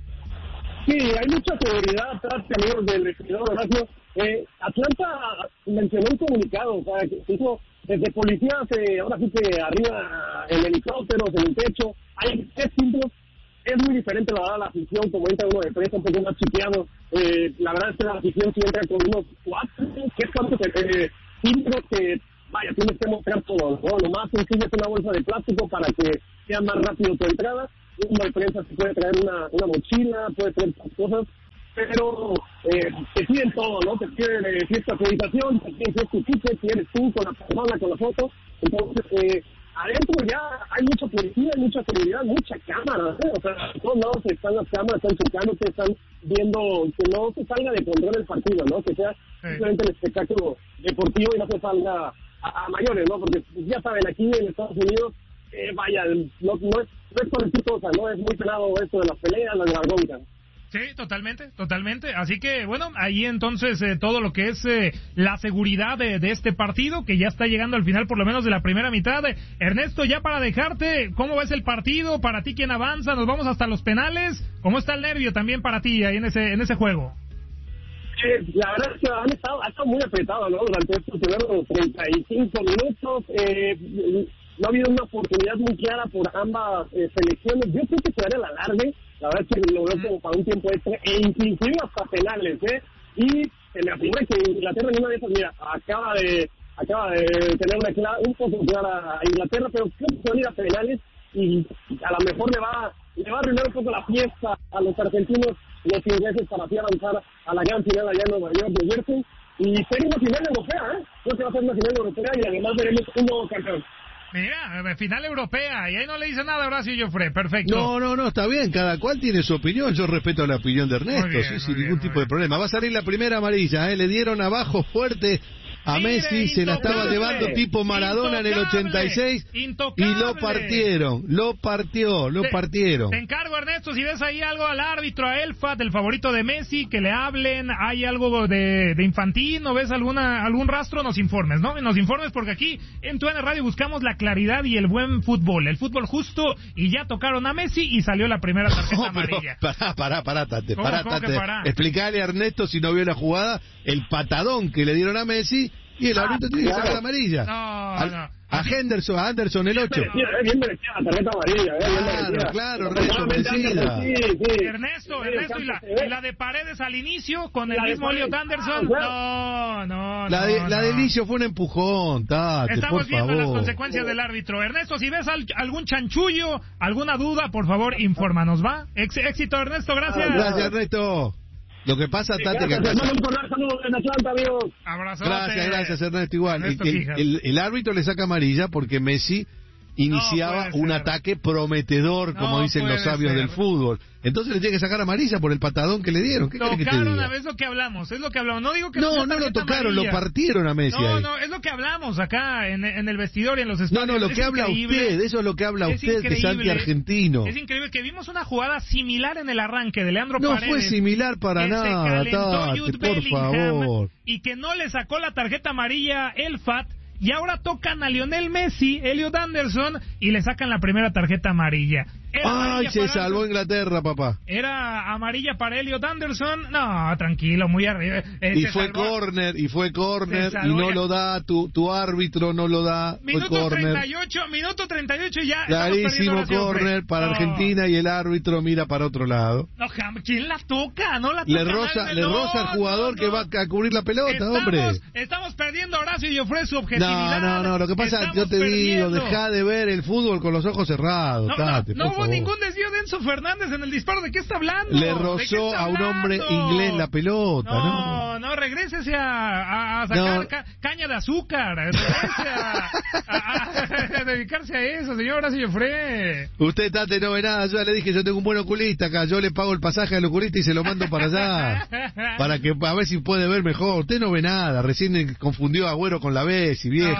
Sí, hay mucha seguridad atrás, amigos del regidor Horacio. Eh, Atlanta mencionó un comunicado, o sea, que hizo desde policías, eh, ahora sí que arriba en helicópteros, en el techo, hay tres filtros. Es muy diferente la verdad la afición, como entra uno de prensa un poco más chiqueado. Eh, la verdad es que la afición sí entra con unos cuatro, ¿qué es cuántos eh, filtros que, vaya, tienes que mostrar todo, ¿no? Lo más sencillo es una bolsa de plástico para que sea más rápido tu entrada. Uno de prensa se puede traer una, una mochila, puede traer otras cosas, pero eh, te piden todo, ¿no? Te piden eh, si es tu acreditación, te piden si es tu ticket, si eres tú con la persona, con la foto. Entonces, eh, adentro ya hay mucha policía, hay mucha seguridad, mucha cámara, ¿eh? O sea, a todos lados están las cámaras, están checando, que están viendo que no se salga de control el partido, ¿no? Que sea simplemente el espectáculo deportivo y no se salga a, a mayores, ¿no? Porque pues, ya saben, aquí en Estados Unidos, eh, vaya, no, no es no es cualquier cosa, ¿no? Es muy pelado esto de las peleas, las gargoncas. Sí, totalmente, totalmente. Así que, bueno, ahí entonces eh, todo lo que es eh, la seguridad de, de este partido, que ya está llegando al final por lo menos de la primera mitad. Ernesto, ya para dejarte, ¿cómo ves el partido? Para ti, ¿quién avanza? ¿Nos vamos hasta los penales? ¿Cómo está el nervio también para ti ahí en ese en ese juego? Eh, la verdad es que han estado, ha estado muy apretado, ¿no? Durante estos primeros treinta y cinco minutos, eh... no ha habido una oportunidad muy clara por ambas eh, selecciones. Yo creo que se dará el alargue. La verdad es que lo veo como para un tiempo extra e inclusive hasta penales, ¿eh? Y se me afigura que Inglaterra en una de esas, mira, acaba de acaba de tener una clara, un poco clara a Inglaterra, pero creo que se van a ir a penales y a lo mejor le va, le va a arruinar un poco la fiesta a los argentinos y los ingleses para así avanzar a la gran final allá en Nueva York, New Jersey. Y sería una final europea, ¿eh? Creo que va a ser una final europea y además veremos un nuevo campeón. Mira, final europea, y ahí no le dice nada a Horacio Joffre, perfecto. No, no, no, está bien, cada cual tiene su opinión, yo respeto la opinión de Ernesto, bien, sí, sin ningún bien, tipo de problema. Va a salir la primera amarilla, ¿eh? Le dieron abajo fuerte a Mire, Messi, se la estaba llevando tipo Maradona intocable, en el ochenta y seis intocable. Y lo partieron, lo partió, lo te, partieron. Te encargo, Ernesto, si ves ahí algo al árbitro, a Elfat, el favorito de Messi, que le hablen, hay algo de, de infantil, ¿no ves alguna algún rastro? Nos informes, ¿no? Nos informes porque aquí en Tu D N Radio buscamos la claridad y el buen fútbol, el fútbol justo, y ya tocaron a Messi y salió la primera tarjeta no, amarilla. Pará, pará, pará, tate, ¿Cómo, pará, cómo tate. Pará? Explicale a Ernesto, si no vio la jugada, el patadón que le dieron a Messi. Y el árbitro tiene que sacar la amarilla. No, Al, no. A Henderson, a Anderson, el ocho. Bien merecida la tarjeta amarilla. Claro, claro, Ernesto, merecida. Sí, sí. Ernesto, Ernesto, ¿y la, y la de Paredes al inicio con el mismo Elliot Anderson? No, no, La de, no, la no. de inicio fue un empujón, Tate, Estamos por viendo favor. las consecuencias del árbitro. Ernesto, si ves al, algún chanchullo, alguna duda, por favor, infórmanos, ¿va? Ex, éxito, Ernesto, gracias. Gracias, Ernesto. Lo que pasa, sí, Tate, que acá... Saludos en Atlanta, amigos. Abrazote. Gracias, gracias, Ernesto, igual. Ernesto, el, el, el árbitro le saca amarilla porque Messi iniciaba no un ser. ataque prometedor, como no dicen los sabios ser. del fútbol. Entonces le tiene que sacar amarilla por el patadón que le dieron. ¿Qué tocaron que te diga? a ver, es lo que hablamos, es lo que hablamos. No digo que no, no lo tocaron, amarilla. Lo partieron a Messi. No, ahí. no, es lo que hablamos acá en, en el vestidor y en los estadios. No, no, lo es que habla usted, eso es lo que habla es usted, que es anti-argentino. Es increíble que vimos una jugada similar en el arranque de Leandro no Paredes. No fue similar para nada, Tate, por favor. Y que no le sacó la tarjeta amarilla Elfat. Y ahora tocan a Lionel Messi, Elliot Anderson, y le sacan la primera tarjeta amarilla. Ay, se salvó Inglaterra, papá. Era amarilla para Elliot Anderson. No, tranquilo, muy arriba. Eh, y fue córner, y fue córner, y no lo da, tu, tu árbitro no lo da. Minuto treinta y ocho, minuto treinta y ocho ya. Clarísimo córner para no. Argentina y el árbitro mira para otro lado. No, ¿quién la toca? No la toca. Le roza, nadie, le no, roza al jugador no, que va a cubrir la pelota, estamos, hombre. Estamos perdiendo a Horacio y Joffre su objetividad. No, no, no, lo que pasa, estamos yo te perdiendo. digo, deja de ver el fútbol con los ojos cerrados, no, Tate, no, no hubo favor. ningún desvío de Enzo Fernández en el disparo. ¿De qué está hablando? Le rozó a un hombre inglés la pelota, ¿no? No, no, regrésese a, a, a sacar no. ca, caña de azúcar. Regrese a, a, a, a dedicarse a eso, señor Horacio Joffre. Usted, Tate, no ve nada. Yo le dije, yo tengo un buen oculista acá. Yo le pago el pasaje al oculista y se lo mando para allá. Para que a ver si puede ver mejor. Usted no ve nada. Recién confundió a Agüero con la Bessi, viejo. No,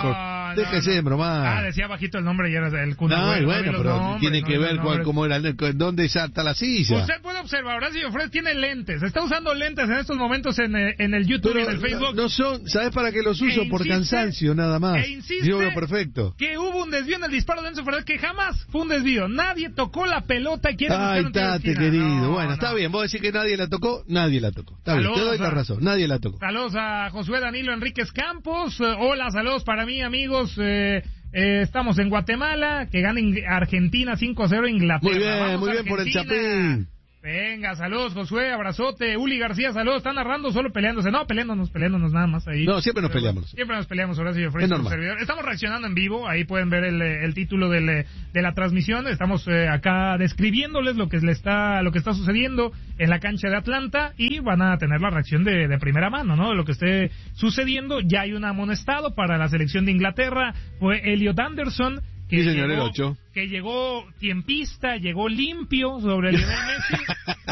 no, Déjese no. de bromar. Ah, decía bajito el nombre y era el Kun No, Agüero, bueno, no pero nombres, tiene no que ver nombres. cuál, cómo era, dónde ya está la silla. Usted puede observar, Horacio Fred tiene lentes, está usando lentes en estos momentos en, eh, en el YouTube Pero y en el Facebook. No, no son, ¿sabes para qué los uso? E Por insiste, cansancio, nada más. E insiste Yo veo perfecto. que hubo un desvío en el disparo de Enzo Fernández, que jamás fue un desvío. Nadie tocó la pelota y quiere Ay, buscar un tiro de Tate, esquina. querido. No, bueno, no. está bien. Vos decís que nadie la tocó, nadie la tocó. Está Saludos, bien, te doy la a- razón. Nadie la tocó. Saludos a Josué Danilo Enríquez Campos. Eh, hola, saludos para mí, amigos. Eh, eh, estamos en Guatemala. Que gane Ing- Argentina cinco a cero Inglaterra. Muy bien, Vamos, muy bien por el Argentina. Chapín. Venga, saludos, Josué, abrazote. Uli García, saludos. Están narrando solo peleándose. No, peleándonos, peleándonos nada más ahí. No, siempre nos Pero, peleamos. Siempre nos peleamos, Horacio Fred, Es su normal. servidor. Estamos reaccionando en vivo. Ahí pueden ver el, el título del, de la transmisión. Estamos eh, acá describiéndoles lo que le está, lo que está sucediendo en la cancha de Atlanta y van a tener la reacción de, de primera mano, ¿no? De lo que esté sucediendo. Ya hay un amonestado para la selección de Inglaterra. Fue Elliot Anderson. Que Sí, señor, llegó, el ocho. que llegó tiempista, llegó limpio sobre Lionel Messi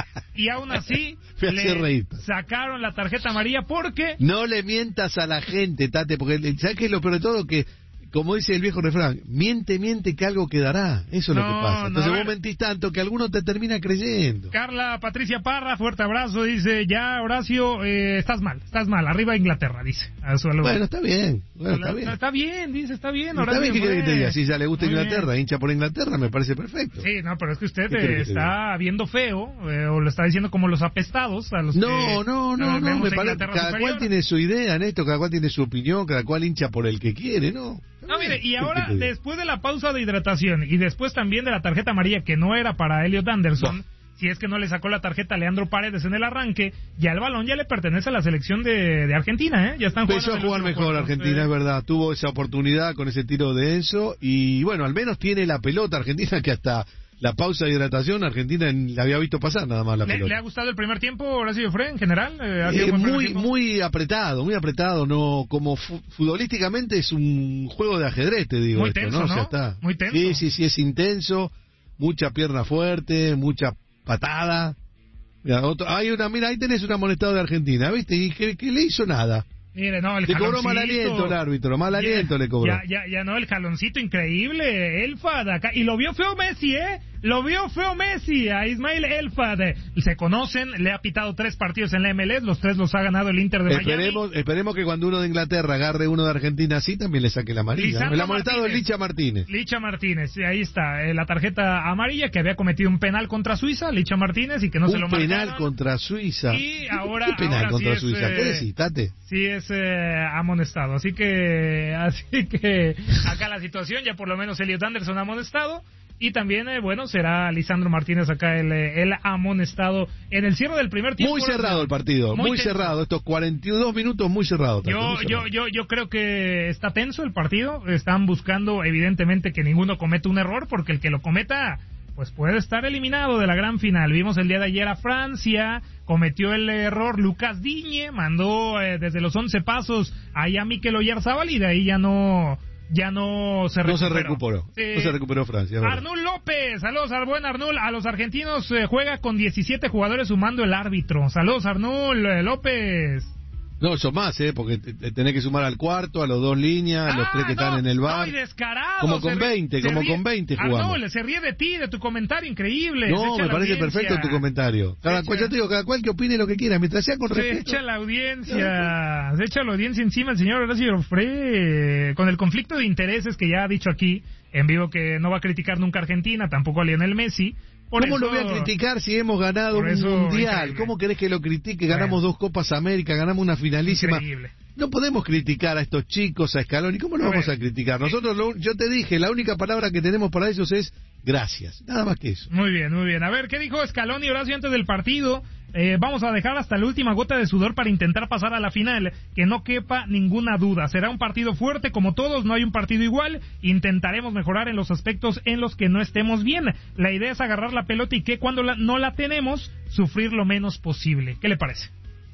y aún así Me hace le reír. sacaron la tarjeta amarilla porque No le mientas a la gente, Tate, porque ¿sabes qué es lo peor de todo? Que, como dice el viejo refrán, miente, miente que algo quedará. Eso es No, lo que pasa. no, Entonces a vos ver. mentís tanto que alguno te termina creyendo. Carla Patricia Parra, fuerte abrazo, dice, ya Horacio, eh, estás mal, estás mal, arriba Inglaterra, dice. A su alumno. Bueno, está bien. Bueno, está bien. Está bien, dice, está bien. Está Horacio bien, ¿qué querés que te Fred. diga? Si ya le gusta Muy Inglaterra, bien. hincha por Inglaterra, me parece perfecto. Sí, no, pero es que usted ¿Qué eh, quiere que te está viendo feo, eh, o lo está diciendo como los apestados a los No, que no, no, eh, no, vemos me a parece, Inglaterra cada superior. cual tiene su idea en esto, cada cual tiene su opinión, cada cual hincha por el que quiere, ¿no? No, mire, y ¿Qué ahora, te digo? después de la pausa de hidratación y después también de la tarjeta amarilla que no era para Elliot Anderson, si es que no le sacó la tarjeta a Leandro Paredes en el arranque, ya el balón ya le pertenece a la selección de, de Argentina, ¿eh? Ya están jugando. Empezó a en el jugar último mejor cuarto. Argentina, Sí. es verdad. Tuvo esa oportunidad con ese tiro de Enzo y bueno, al menos tiene la pelota Argentina que hasta la pausa de hidratación Argentina la había visto pasar nada más la ¿Le, pelota. le ha gustado el primer tiempo, Horacio Fred, en general? Eh, ¿ha sido Eh, buen primer muy tiempo? muy apretado, muy apretado, no como fu- futbolísticamente es un juego de ajedrez, te digo. Muy esto, tenso, ¿no? O sea, ¿no? está. Muy tenso. Sí, sí, sí, es intenso, mucha pierna fuerte, mucha patada. Mira, otro- hay una, mira, ahí tenés un amonestado de Argentina, ¿viste? Y que, que le hizo nada. Mire, no, el Le cobró mal jaloncito. aliento el árbitro, mal Ya- aliento le cobró. Ya, ya, ya no, el jaloncito increíble, Elfad acá. Y lo vio feo Messi, ¿eh? Lo vio feo Messi a Ismail Elfad. Se conocen, le ha pitado tres partidos en la M L S, los tres los ha ganado el Inter de Miami. Esperemos, esperemos que cuando uno de Inglaterra agarre uno de Argentina así, también le saque la amarilla. ¿no? Lisandro El amonestado es Martínez. Licha Martínez. Licha Martínez, y ahí está, eh, la tarjeta amarilla que había cometido un penal contra Suiza, Licha Martínez, y que no se lo Un marcaron. penal contra Suiza. Y ahora, ¿Qué penal ahora contra sí es, Suiza? eh, ¿Qué decís, Tate? Sí es eh, amonestado, así que así que acá la situación, ya por lo menos Elliot Anderson amonestado, y también, eh, bueno, será Lisandro Martínez acá el, eh, el amonestado en el cierre del primer tiempo. Muy cerrado el partido, muy, tenso. cerrado. Estos cuarenta y dos minutos muy cerrado. Tate, Yo, muy cerrado. yo, yo, yo creo que está tenso el partido. Están buscando, evidentemente, que ninguno cometa un error, porque el que lo cometa, pues puede estar eliminado de la gran final. Vimos el día de ayer a Francia, cometió el error Lucas Digne, mandó eh, desde los once pasos ahí a Mikel Oyarzabal y de ahí ya no, ya no se No recuperó. se recuperó. Sí. No se recuperó Francia. es verdad. Arnul López, saludos al buen Arnul. A los argentinos eh, juega con diecisiete jugadores sumando el árbitro. Saludos Arnul eh, López. No, son más, ¿eh? Porque te- te tenés que sumar al cuarto, a los dos líneas, a los tres que no, están en el no, bar. y descarado, Como con se ríe- veinte, se como ríe- con veinte jugamos. Arnold, se ríe de ti, de tu comentario increíble. se No, echa me la parece audiencia. perfecto tu comentario. Cada Se cual, echa- ya te digo, cada cual que opine lo que quiera, mientras sea con Se respeto. echa la audiencia, se echa la audiencia encima el señor Horacio Fred, con el conflicto de intereses que ya ha dicho aquí en vivo que no va a criticar nunca a Argentina, tampoco a Lionel Messi. Por ¿Cómo eso- lo voy a criticar si hemos ganado por un eso, mundial? increíble. ¿Cómo querés que lo critique? Ganamos dos Copas América, ganamos una finalísima. Increíble. No podemos criticar a estos chicos, a Scaloni. ¿Cómo lo A vamos ver. a criticar? Nosotros, lo- yo te dije, la única palabra que tenemos para ellos es gracias. Nada más que eso. Muy bien, muy bien. A ver, ¿qué dijo Scaloni y Horacio antes del partido? Eh, vamos a dejar hasta la última gota de sudor para intentar pasar a la final, que no quepa ninguna duda. Será un partido fuerte como todos, no hay un partido igual. Intentaremos mejorar en los aspectos en los que no estemos bien. La idea es agarrar la pelota y que cuando la- no la tenemos, sufrir lo menos posible. ¿Qué le parece?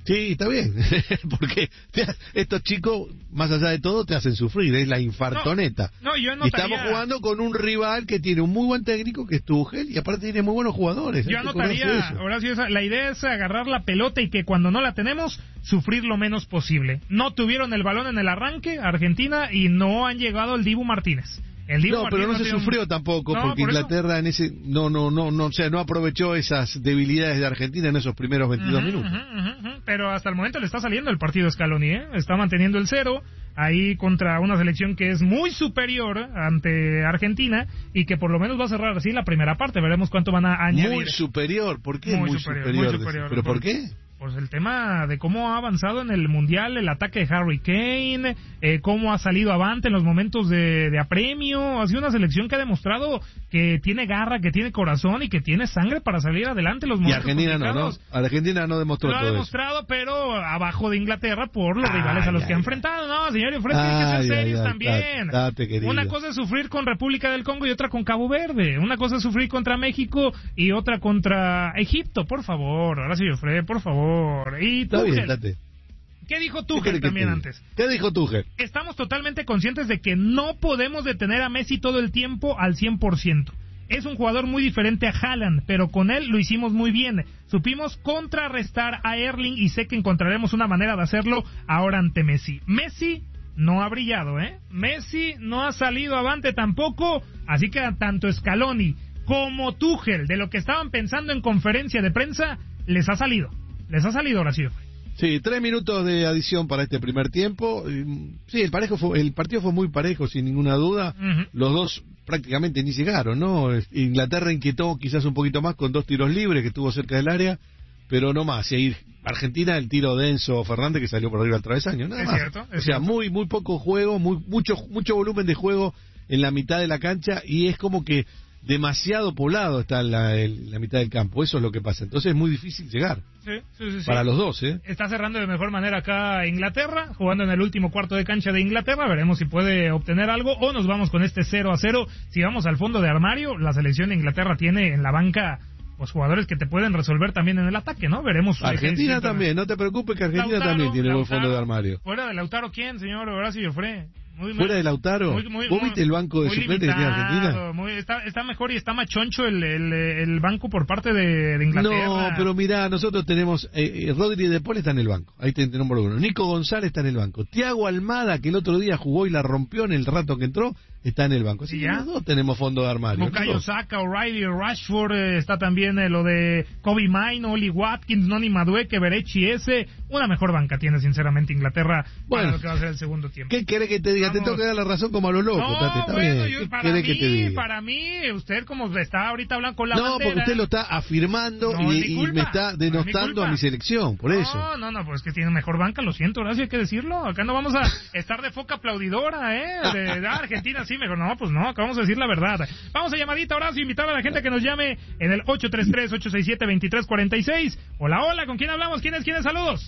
Sí, está bien, porque te, estos chicos, más allá de todo, te hacen sufrir, es la infartoneta. No, no, yo y estamos jugando con un rival que tiene un muy buen técnico, que es Tuchel, y aparte tiene muy buenos jugadores. Yo anotaría, Horacio, la idea es agarrar la pelota y que cuando no la tenemos, sufrir lo menos posible. No tuvieron el balón en el arranque, Argentina, y no han llegado el Dibu Martínez. El Dibu no, Martínez pero no, no se sufrió un... tampoco, no, porque por Inglaterra eso... en ese no no no no o sea, no aprovechó esas debilidades de Argentina en esos primeros veintidós uh-huh, minutos. Uh-huh, uh-huh. Pero hasta el momento le está saliendo el partido Scaloni, ¿eh? Está manteniendo el cero ahí contra una selección que es muy superior ante Argentina y que por lo menos va a cerrar así la primera parte. Veremos cuánto van a añadir. Muy superior, ¿por qué muy, muy superior? superior? Muy superior. ¿Pero por qué? Pues el tema de cómo ha avanzado en el Mundial el ataque de Harry Kane, eh, cómo ha salido avante en los momentos de, de apremio. Ha sido una selección que ha demostrado que tiene garra, que tiene corazón y que tiene sangre para salir adelante en los momentos complicados. Y Argentina no, ¿no? Argentina no demostró todo eso. Lo ha demostrado, eso. Pero abajo de Inglaterra por los ay, rivales a los ay, que ha enfrentado. No, señor, ofrece que ser serios ay, también. Date, date, una cosa es sufrir con República del Congo y otra con Cabo Verde. Una cosa es sufrir contra México y otra contra Egipto. Por favor, ahora sí, Fred, por favor. Y Está bien, date. ¿Qué dijo Tuchel también antes? ¿Qué dijo Tuchel? Estamos totalmente conscientes de que no podemos detener a Messi todo el tiempo al cien por ciento. Es un jugador muy diferente a Haaland, pero con él lo hicimos muy bien. Supimos contrarrestar a Erling y sé que encontraremos una manera de hacerlo ahora ante Messi. Messi no ha brillado, ¿eh? Messi no ha salido avante tampoco, así que tanto Scaloni como Tuchel, de lo que estaban pensando en conferencia de prensa, les ha salido. Les ha salido, Horacio. Sí, tres minutos de adición para este primer tiempo. Sí, el parejo fue, el partido fue muy parejo, sin ninguna duda. Uh-huh. Los dos prácticamente ni llegaron, ¿no? Inglaterra inquietó quizás un poquito más con dos tiros libres que estuvo cerca del área, pero no más. Y ahí Argentina, el tiro de Enzo Fernández que salió por arriba al travesaño, nada es más. Cierto, es o sea, cierto. muy muy poco juego, muy mucho mucho volumen de juego en la mitad de la cancha y es como que demasiado poblado está la, el, la mitad del campo, eso es lo que pasa, entonces es muy difícil llegar sí, sí, sí, para sí. los dos. ¿eh? Está cerrando de mejor manera acá Inglaterra, jugando en el último cuarto de cancha de Inglaterra, veremos si puede obtener algo o nos vamos con este cero a cero. Si vamos al fondo de armario, la selección de Inglaterra tiene en la banca pues jugadores que te pueden resolver también en el ataque, ¿no? Veremos. Argentina también, no te preocupes que Argentina Lautaro, también tiene Lautaro, buen fondo de armario. Fuera de Lautaro, ¿quién, señor Horacio Fre? Muy, muy, ¿Fuera de Lautaro? Muy, muy, ¿Vos viste el banco de suplentes que tiene Argentina? Muy, está, está mejor y está más choncho el, el, el banco por parte de, de Inglaterra. No, pero mirá, nosotros tenemos... Eh, Rodri de Paul está en el banco, ahí tenemos por uno. Nico González está en el banco. Thiago Almada, que el otro día jugó y la rompió en el rato que entró, está en el banco. Así que los dos tenemos fondo de armario. Bukayo Saka, O'Reilly, Rashford, eh, está también eh, lo de Kobe Mine, Oli Watkins, Noni Madueke, Berechi ese. Una mejor banca tiene sinceramente Inglaterra bueno, para lo que va a ser el segundo tiempo. ¿Qué querés que te diga? Vamos. Te tengo que dar la razón como a lo loco, no, Tate, está bueno, bien. Yo, ¿Qué para, mí, que te diga? para mí, usted como está ahorita hablando con la no, bandera... No, porque usted lo está afirmando no, y, y me está denostando no a mi selección, por no, eso. No, no, no, pues que tiene mejor banca, lo siento, Horacio, hay que decirlo. Acá no vamos a estar de foca aplaudidora, ¿eh? De, de Argentina, sí, mejor no, pues no, acá vamos a decir la verdad. Vamos a llamadita, Horacio, invitar a la gente que nos llame en el ocho tres tres, ocho seis siete, dos tres cuatro seis. Hola, hola, ¿con quién hablamos? ¿Quién es? ¿Quién es? Saludos.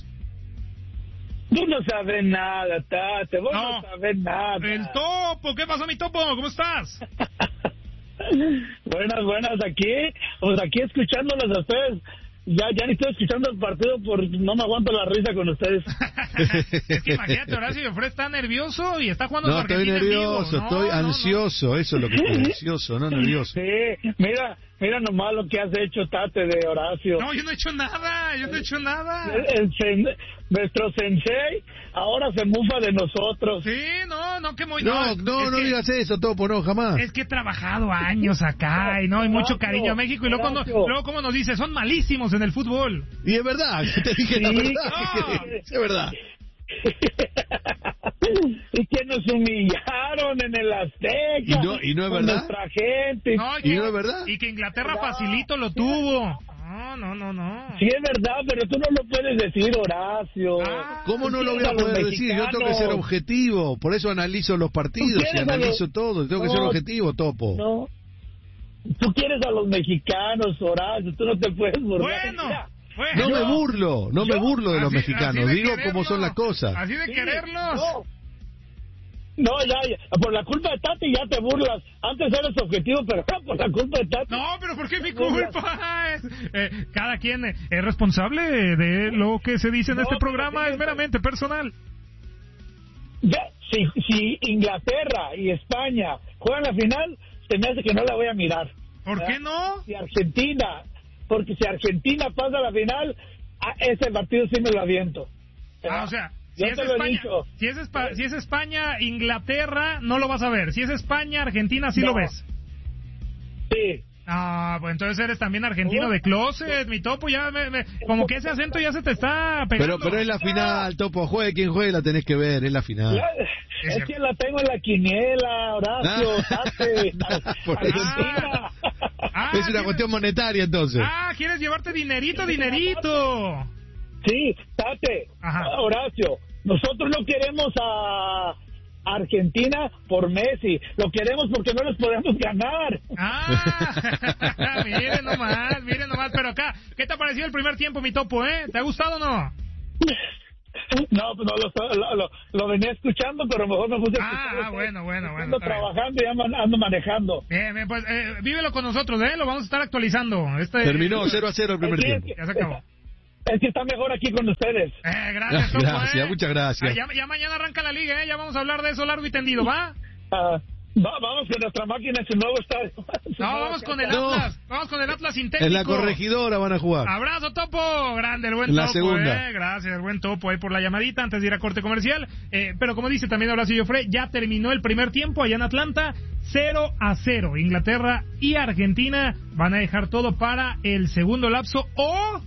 Tú no sabes nada, Tate, vos no, no sabes nada. El Topo, ¿qué pasó, mi Topo? ¿Cómo estás? Buenas, buenas, aquí, pues aquí escuchándolos a ustedes. Ya, ya ni estoy escuchando el partido por no me aguanto la risa con ustedes. Es que imagínate, Horacio Fred está nervioso y está jugando no, su Argentina estoy nervioso, en vivo. estoy no, ansioso, no. Eso es lo que estoy ansioso, no nervioso. Sí, mira, mira nomás lo que has hecho, Tate, de Horacio. No, yo no he hecho nada, yo no he hecho nada. El, el, nuestro sensei ahora se mufa de nosotros. Sí, no, no, que muy... No, no, no, no que, digas eso, Topo, no, jamás. Es que he trabajado años acá y no hay mucho cariño a México y luego, cuando, luego como nos dice, son malísimos en el fútbol. Y es verdad, te dije sí, la verdad, no. que, es verdad. Y que nos humillaron en el Azteca. Y no, y no es verdad. Nuestra gente. No, y, y que, no es verdad. Y que Inglaterra no, facilito lo tuvo. No, no, no, no. Sí es verdad, pero tú no lo puedes decir, Horacio. Ah, ¿Cómo no lo voy a poder decir? Yo tengo que ser objetivo, por eso analizo los partidos y analizo los... todo. Tengo no, que ser objetivo, Topo. No. Tú quieres a los mexicanos, Horacio, tú no te puedes burlar. Bueno. Mira, Bueno, no me burlo, no yo, me burlo de los así, mexicanos, así de digo cómo son las cosas. Así de sí, quererlos. No. No, ya, ya, por la culpa de Tati ya te burlas. Antes eres objetivo, pero por la culpa de Tati. No, pero ¿por qué mi culpa? Es, eh, cada quien es responsable de lo que se dice en no, este programa, sí, es meramente personal. Ya, si, si Inglaterra y España juegan la final, se me hace que no la voy a mirar. ¿Por qué no? Si Argentina, porque si Argentina pasa a la final, a ese partido sí me lo aviento. Ah, o sea... Si es, España, si, es Espa- si es España, Inglaterra, no lo vas a ver. Si es España, Argentina, sí no. lo ves. Sí. Ah, pues entonces eres también argentino de closet, mi Topo. Ya me, me, como que ese acento ya se te está pegando. Pero, pero es la final, Topo. Juegue quien juegue, la tenés que ver, es la final. Ya, es, es que la tengo en la quiniela, Horacio, Tate, Argentina. Ah, es una cuestión monetaria, entonces. Ah, ¿quieres llevarte dinerito, dinerito? Sí, Tate, Ajá. Horacio, nosotros no queremos a Argentina por Messi, lo queremos porque no les podemos ganar. Ah, miren nomás, miren nomás, pero acá, ¿qué te ha parecido el primer tiempo, mi Topo, eh? ¿Te ha gustado o no? No, pues no, lo, lo, lo, lo venía escuchando, pero mejor me puse a escuchar. Ah, bueno, bueno, bueno. Ando trabajando bien. y ando manejando. Bien, bien, pues eh, vívelo con nosotros, ¿eh? Lo vamos a estar actualizando. Este, Terminó cero a cero el primer tiempo. Ya se acabó. Es que está mejor aquí con ustedes. Eh, gracias, Topo, Gracias, eh. muchas gracias. Ah, ya, ya mañana arranca la liga, ¿eh? Ya vamos a hablar de eso largo y tendido, ¿va? Uh, va vamos con nuestra máquina en su nuevo estadio. No, vamos con el Atlas. No. Vamos con el Atlas sin técnico. En la Corregidora van a jugar. Abrazo, Topo. Grande, el buen en la Topo, segunda. eh. Gracias, el buen Topo ahí por la llamadita antes de ir a corte comercial. Eh, pero como dice también Horacio Joffre, ya terminó el primer tiempo allá en Atlanta. cero a cero. Inglaterra y Argentina van a dejar todo para el segundo lapso o...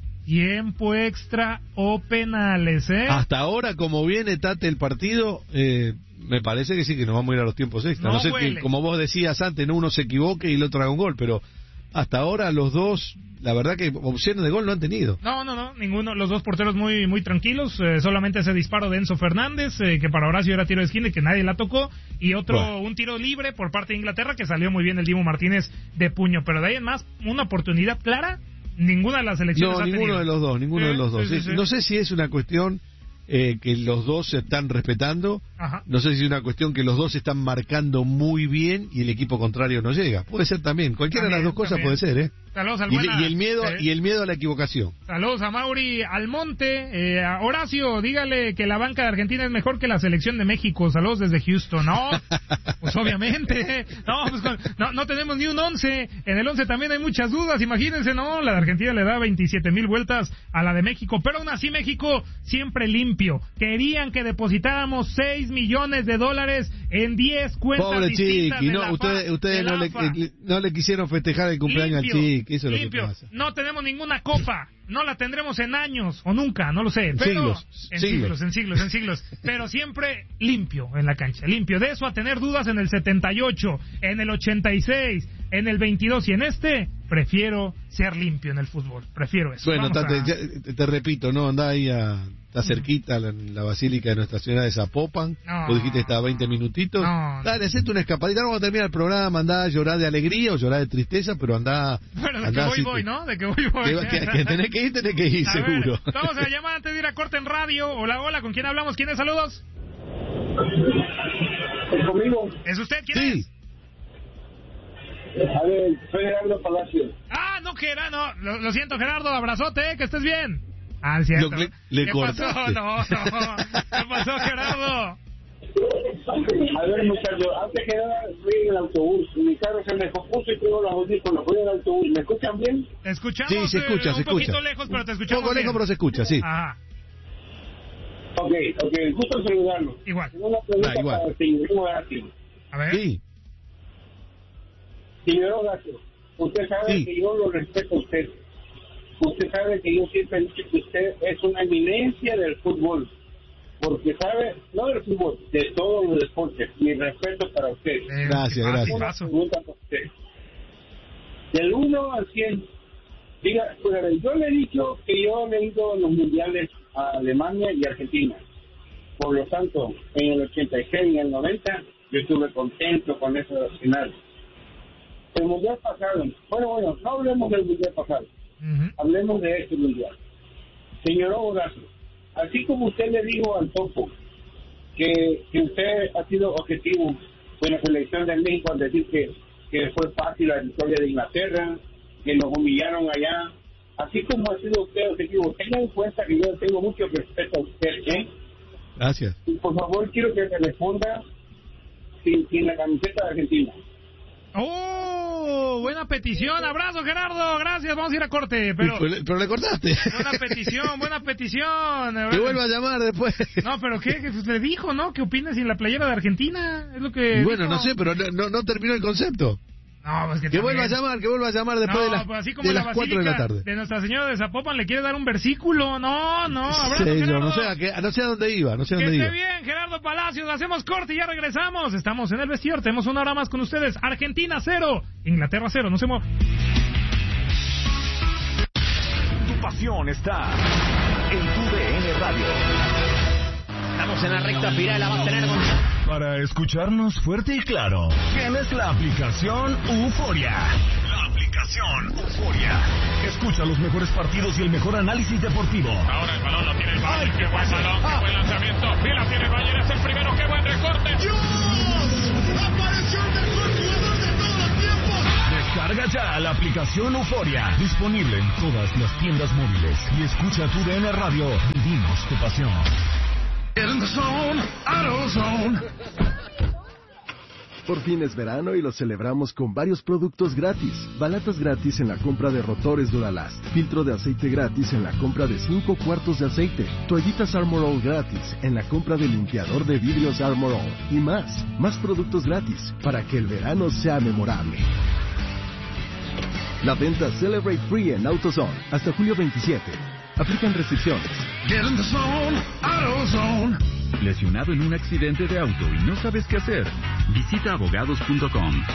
tiempo extra o penales, ¿eh? Hasta ahora, como viene Tate el partido, eh, me parece que sí, que nos vamos a ir a los tiempos extra. No, no sé que, como vos decías antes, no uno se equivoque y el otro haga un gol, pero hasta ahora los dos, la verdad que opciones de gol no han tenido. No, no, no, ninguno. Los dos porteros muy muy tranquilos. Eh, solamente ese disparo de Enzo Fernández, eh, que para Horacio era tiro de esquina y que nadie la tocó. Y otro, bueno. un tiro libre por parte de Inglaterra que salió muy bien el Dibu Martínez de puño. Pero de ahí en más, una oportunidad clara. Ninguna de las elecciones no, ha ninguno tenido. de los dos, ninguno ¿Eh? de los dos. Sí, sí, sí. No sé si es una cuestión eh, que los dos se están respetando. Ajá. No sé si es una cuestión que los dos se están marcando muy bien y el equipo contrario no llega. Puede ser también. Cualquiera también, de las dos cosas también. puede ser, ¿eh? Saludos al y, buena, y el miedo ¿eh? y el miedo a la equivocación. Saludos a Mauri Almonte. Eh, a Horacio, dígale que la banca de Argentina es mejor que la selección de México. Saludos desde Houston. No, pues obviamente. No, pues con, no, no tenemos ni un once. En el once también hay muchas dudas. Imagínense, no, la de Argentina le da veintisiete mil vueltas a la de México. Pero aún así México siempre limpio. Querían que depositáramos seis millones de dólares en diez cuentas Pobre distintas Chiqui, de no, la ustedes, F A, ustedes de no, la le, F A. eh, no le quisieron festejar el cumpleaños limpio, al Chiqui, eso es limpio. lo que pasa. No tenemos ninguna copa, no la tendremos en años o nunca, no lo sé. En pero, siglos, en siglos. siglos, en siglos, en siglos. Pero siempre limpio en la cancha, limpio. De eso a tener dudas en el setenta y ocho, en el ochenta y seis, en el veintidós y en este, prefiero ser limpio en el fútbol. Prefiero eso. Bueno, Vamos tate, a... ya, te, te repito, no, anda ahí a... Está cerquita la, la basílica de Nuestra Señora de Zapopan. No. Vos dijiste que estaba veinte minutitos. No. Dale, hacete una escapadita. Vamos a terminar el programa. Andá a llorar de alegría o llorar de tristeza, pero andá. Bueno, de andá que voy, así voy, que, ¿no? De que voy, voy. Que, que, que tenés que ir, tenés que ir, a seguro. Ver, vamos a llamar antes de ir a corte en radio. Hola, hola, ¿con quién hablamos? ¿Quién es? Saludos. ¿Es conmigo? ¿Es usted? ¿Quién sí. es? A ver, soy Gerardo Palacio. Ah, no, Gerardo. No, lo, lo siento, Gerardo. Abrazote, eh, que estés bien. Ah, cierto. Lo, le, le ¿Qué cortaste. pasó? No, no. ¿Qué pasó, Gerardo? A ver, muchachos, antes que nada, fui en el autobús. Mi carro se me compuso y tengo los audífonos. Fui en el autobús. ¿Me escuchan bien? Te escuchamos. Sí, se escucha, eh, se un poquito escucha. lejos, pero te escuchamos. Un poco lejos, bien. pero se escucha, sí. Ajá. Ok, ok, gusto saludarlo. Igual. Tengo una pregunta Ah, igual. para el señor Horacio. A ver. Sí. Señor Horacio, usted sabe Sí. que yo lo respeto a usted. Usted sabe que yo siempre he dicho que usted es una eminencia del fútbol. Porque sabe, no del fútbol, de todos los deportes. Mi respeto para usted. Eh, Gracias, gracias. Una pregunta para usted. Del uno al cien, diga, pues, a ver, yo le he dicho que yo le he ido a los mundiales a Alemania y Argentina. Por lo tanto, en el ochenta y seis y en el noventa, yo estuve contento con esa final. El mundial pasado, bueno, bueno, no hablemos del mundial pasado. Uh-huh. Hablemos de este mundial. Señor Horacio, así como usted le dijo al Topo que, que usted ha sido objetivo en la selección de México al decir que, que fue fácil la victoria de Inglaterra, que nos humillaron allá. Así como ha sido usted objetivo, tenga en cuenta que yo tengo mucho respeto a usted, ¿eh? Gracias. Y por favor, quiero que me responda sin, sin la camiseta de Argentina. ¡Oh! Buena petición. Abrazo, Gerardo. Gracias. Vamos a ir a corte. Pero, pero le cortaste. Buena petición, buena petición. Que vuelva a llamar después. No, pero ¿qué? Que le dijo, ¿no? ¿Qué opinas sin la playera de Argentina? Es lo que. Bueno, dijo. no sé, pero no, no, no terminó el concepto. No, pues que, que vuelva a llamar, que vuelva a llamar después no, de las, pues así como de la las cuatro de la tarde. De Nuestra Señora de Zapopan le quiere dar un versículo. No, no, abrazo, sí, Gerardo. No sé, a, que, no sé a dónde iba, no sé a que dónde esté iba. bien, Gerardo Palacios. Hacemos corte y ya regresamos. Estamos en el vestidor, tenemos una hora más con ustedes. Argentina cero, Inglaterra cero. No se muevan. Tu pasión está en tu D N Radio. Estamos en la recta final, la va a tener con... Para escucharnos fuerte y claro, tienes la aplicación Euforia. La aplicación Euforia. Escucha los mejores partidos y el mejor análisis deportivo. Ahora el balón lo tiene el Bayern. Qué buen balón, qué buen lanzamiento. Y la tiene el Bayern, es el primero. Qué buen recorte. ¡Dios! ¡Apareció el mejor jugador de todos los tiempos! Descarga ya la aplicación Euforia. Disponible en todas las tiendas móviles. Y escucha tu D N Radio. Vivimos tu pasión. Get in the zone, AutoZone. Por fin es verano y lo celebramos con varios productos gratis. Balatas gratis en la compra de rotores Duralast. Filtro de aceite gratis en la compra de cinco cuartos de aceite. Toallitas Armor All gratis en la compra de limpiador de vidrios Armor All. Y más, más productos gratis para que el verano sea memorable. La venta Celebrate Free en AutoZone hasta julio veintisiete. Aplican restricciones. Get in the zone, AutoZone. ¿Lesionado en un accidente de auto y no sabes qué hacer? Visita abogados punto com.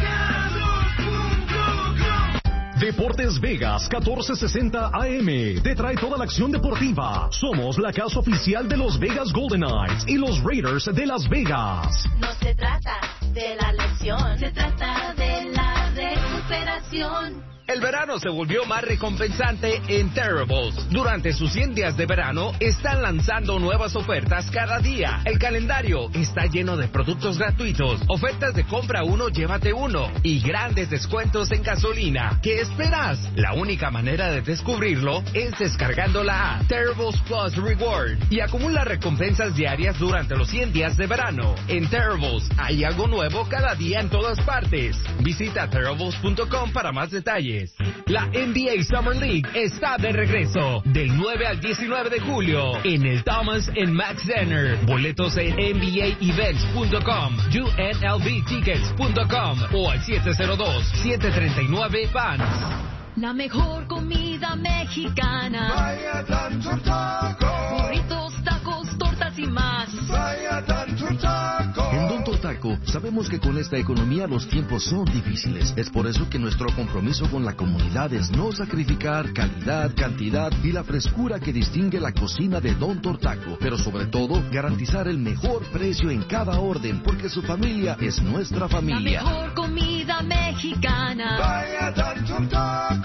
Deportes Vegas catorce sesenta A M te trae toda la acción deportiva. Somos la casa oficial de los Vegas Golden Knights y los Raiders de Las Vegas. No se trata de la lesión, se trata de la recuperación. El verano se volvió más recompensante en Terribles. Durante sus cien días de verano, están lanzando nuevas ofertas cada día. El calendario está lleno de productos gratuitos, ofertas de compra uno, llévate uno, y grandes descuentos en gasolina. ¿Qué esperas? La única manera de descubrirlo es descargando la app Terribles Plus Reward y acumula recompensas diarias durante los cien días de verano. En Terribles hay algo nuevo cada día en todas partes. Visita terribles punto com para más detalles. La N B A Summer League está de regreso del nueve al diecinueve de julio en el Thomas and Mack Center. Boletos en N B A events punto com, U N L V tickets punto com o al siete cero dos, siete tres nueve, fans. La mejor comida mexicana. Vaya Tanto Taco. Burritos, tacos, tortas y más. Vaya Tanto Taco. En Don Tortaco sabemos que con esta economía los tiempos son difíciles. Es por eso que nuestro compromiso con la comunidad es no sacrificar calidad, cantidad y la frescura que distingue la cocina de Don Tortaco. Pero sobre todo, garantizar el mejor precio en cada orden, porque su familia es nuestra familia. La mejor comida mexicana. Vaya Tanto Taco.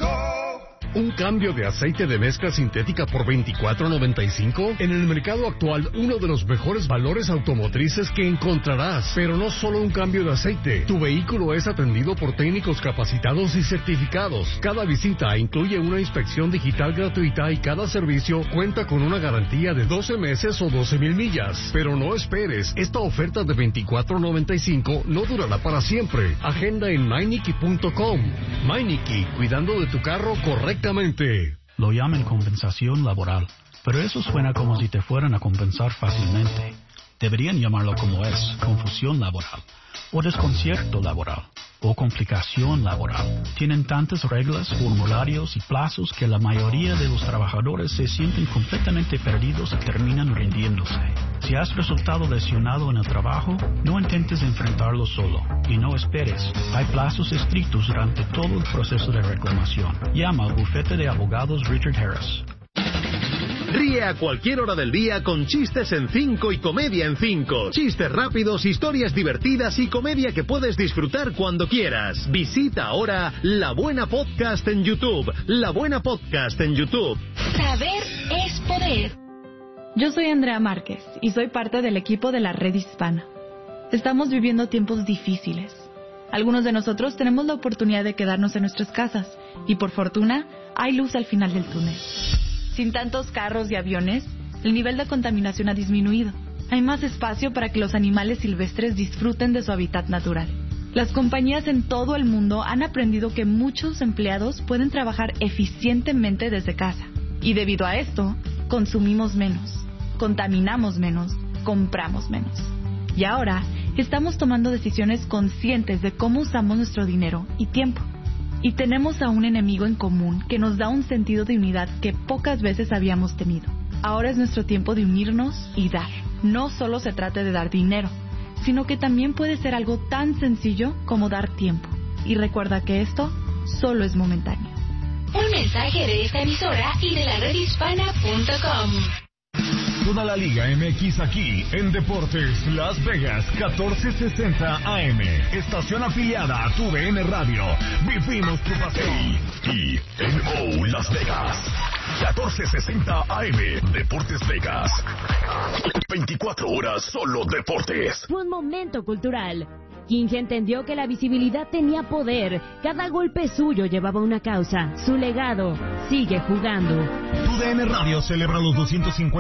¿Un cambio de aceite de mezcla sintética por veinticuatro noventa y cinco? En el mercado actual, uno de los mejores valores automotrices que encontrarás. Pero no solo un cambio de aceite. Tu vehículo es atendido por técnicos capacitados y certificados. Cada visita incluye una inspección digital gratuita y cada servicio cuenta con una garantía de doce meses o doce mil millas. Pero no esperes, esta oferta de veinticuatro noventa y cinco no durará para siempre. Agenda en Meineke punto com. Meineke, cuidando de tu carro correctamente. Lo llaman compensación laboral, pero eso suena como si te fueran a compensar fácilmente. Deberían llamarlo como es, confusión laboral, o desconcierto laboral, o complicación laboral. Tienen tantas reglas, formularios y plazos que la mayoría de los trabajadores se sienten completamente perdidos y terminan rindiéndose. Si has resultado lesionado en el trabajo, no intentes enfrentarlo solo y no esperes. Hay plazos estrictos durante todo el proceso de reclamación. Llama al bufete de abogados Richard Harris. Ríe a cualquier hora del día con chistes en cinco y comedia en cinco. Chistes rápidos, historias divertidas y comedia que puedes disfrutar cuando quieras. Visita ahora La Buena Podcast en YouTube. La Buena Podcast en YouTube. Saber es poder. Yo soy Andrea Márquez y soy parte del equipo de la Red Hispana. Estamos viviendo tiempos difíciles. Algunos de nosotros tenemos la oportunidad de quedarnos en nuestras casas y por fortuna hay luz al final del túnel. Sin tantos carros y aviones, el nivel de contaminación ha disminuido. Hay más espacio para que los animales silvestres disfruten de su hábitat natural. Las compañías en todo el mundo han aprendido que muchos empleados pueden trabajar eficientemente desde casa. Y debido a esto, consumimos menos, contaminamos menos, compramos menos. Y ahora, estamos tomando decisiones conscientes de cómo usamos nuestro dinero y tiempo. Y tenemos a un enemigo en común que nos da un sentido de unidad que pocas veces habíamos tenido. Ahora es nuestro tiempo de unirnos y dar. No solo se trata de dar dinero, sino que también puede ser algo tan sencillo como dar tiempo. Y recuerda que esto solo es momentáneo. Un mensaje de esta emisora y de la red hispana punto com. Toda la Liga M X aquí en Deportes Las Vegas catorce sesenta A M. Estación afiliada a tu V N Radio. Vivimos tu pasión. Y N O Las Vegas catorce sesenta A M. Deportes Vegas. veinticuatro horas solo deportes. Fue un momento cultural. King entendió que la visibilidad tenía poder. Cada golpe suyo llevaba una causa. Su legado sigue jugando. Tu V N Radio celebra los doscientos cincuenta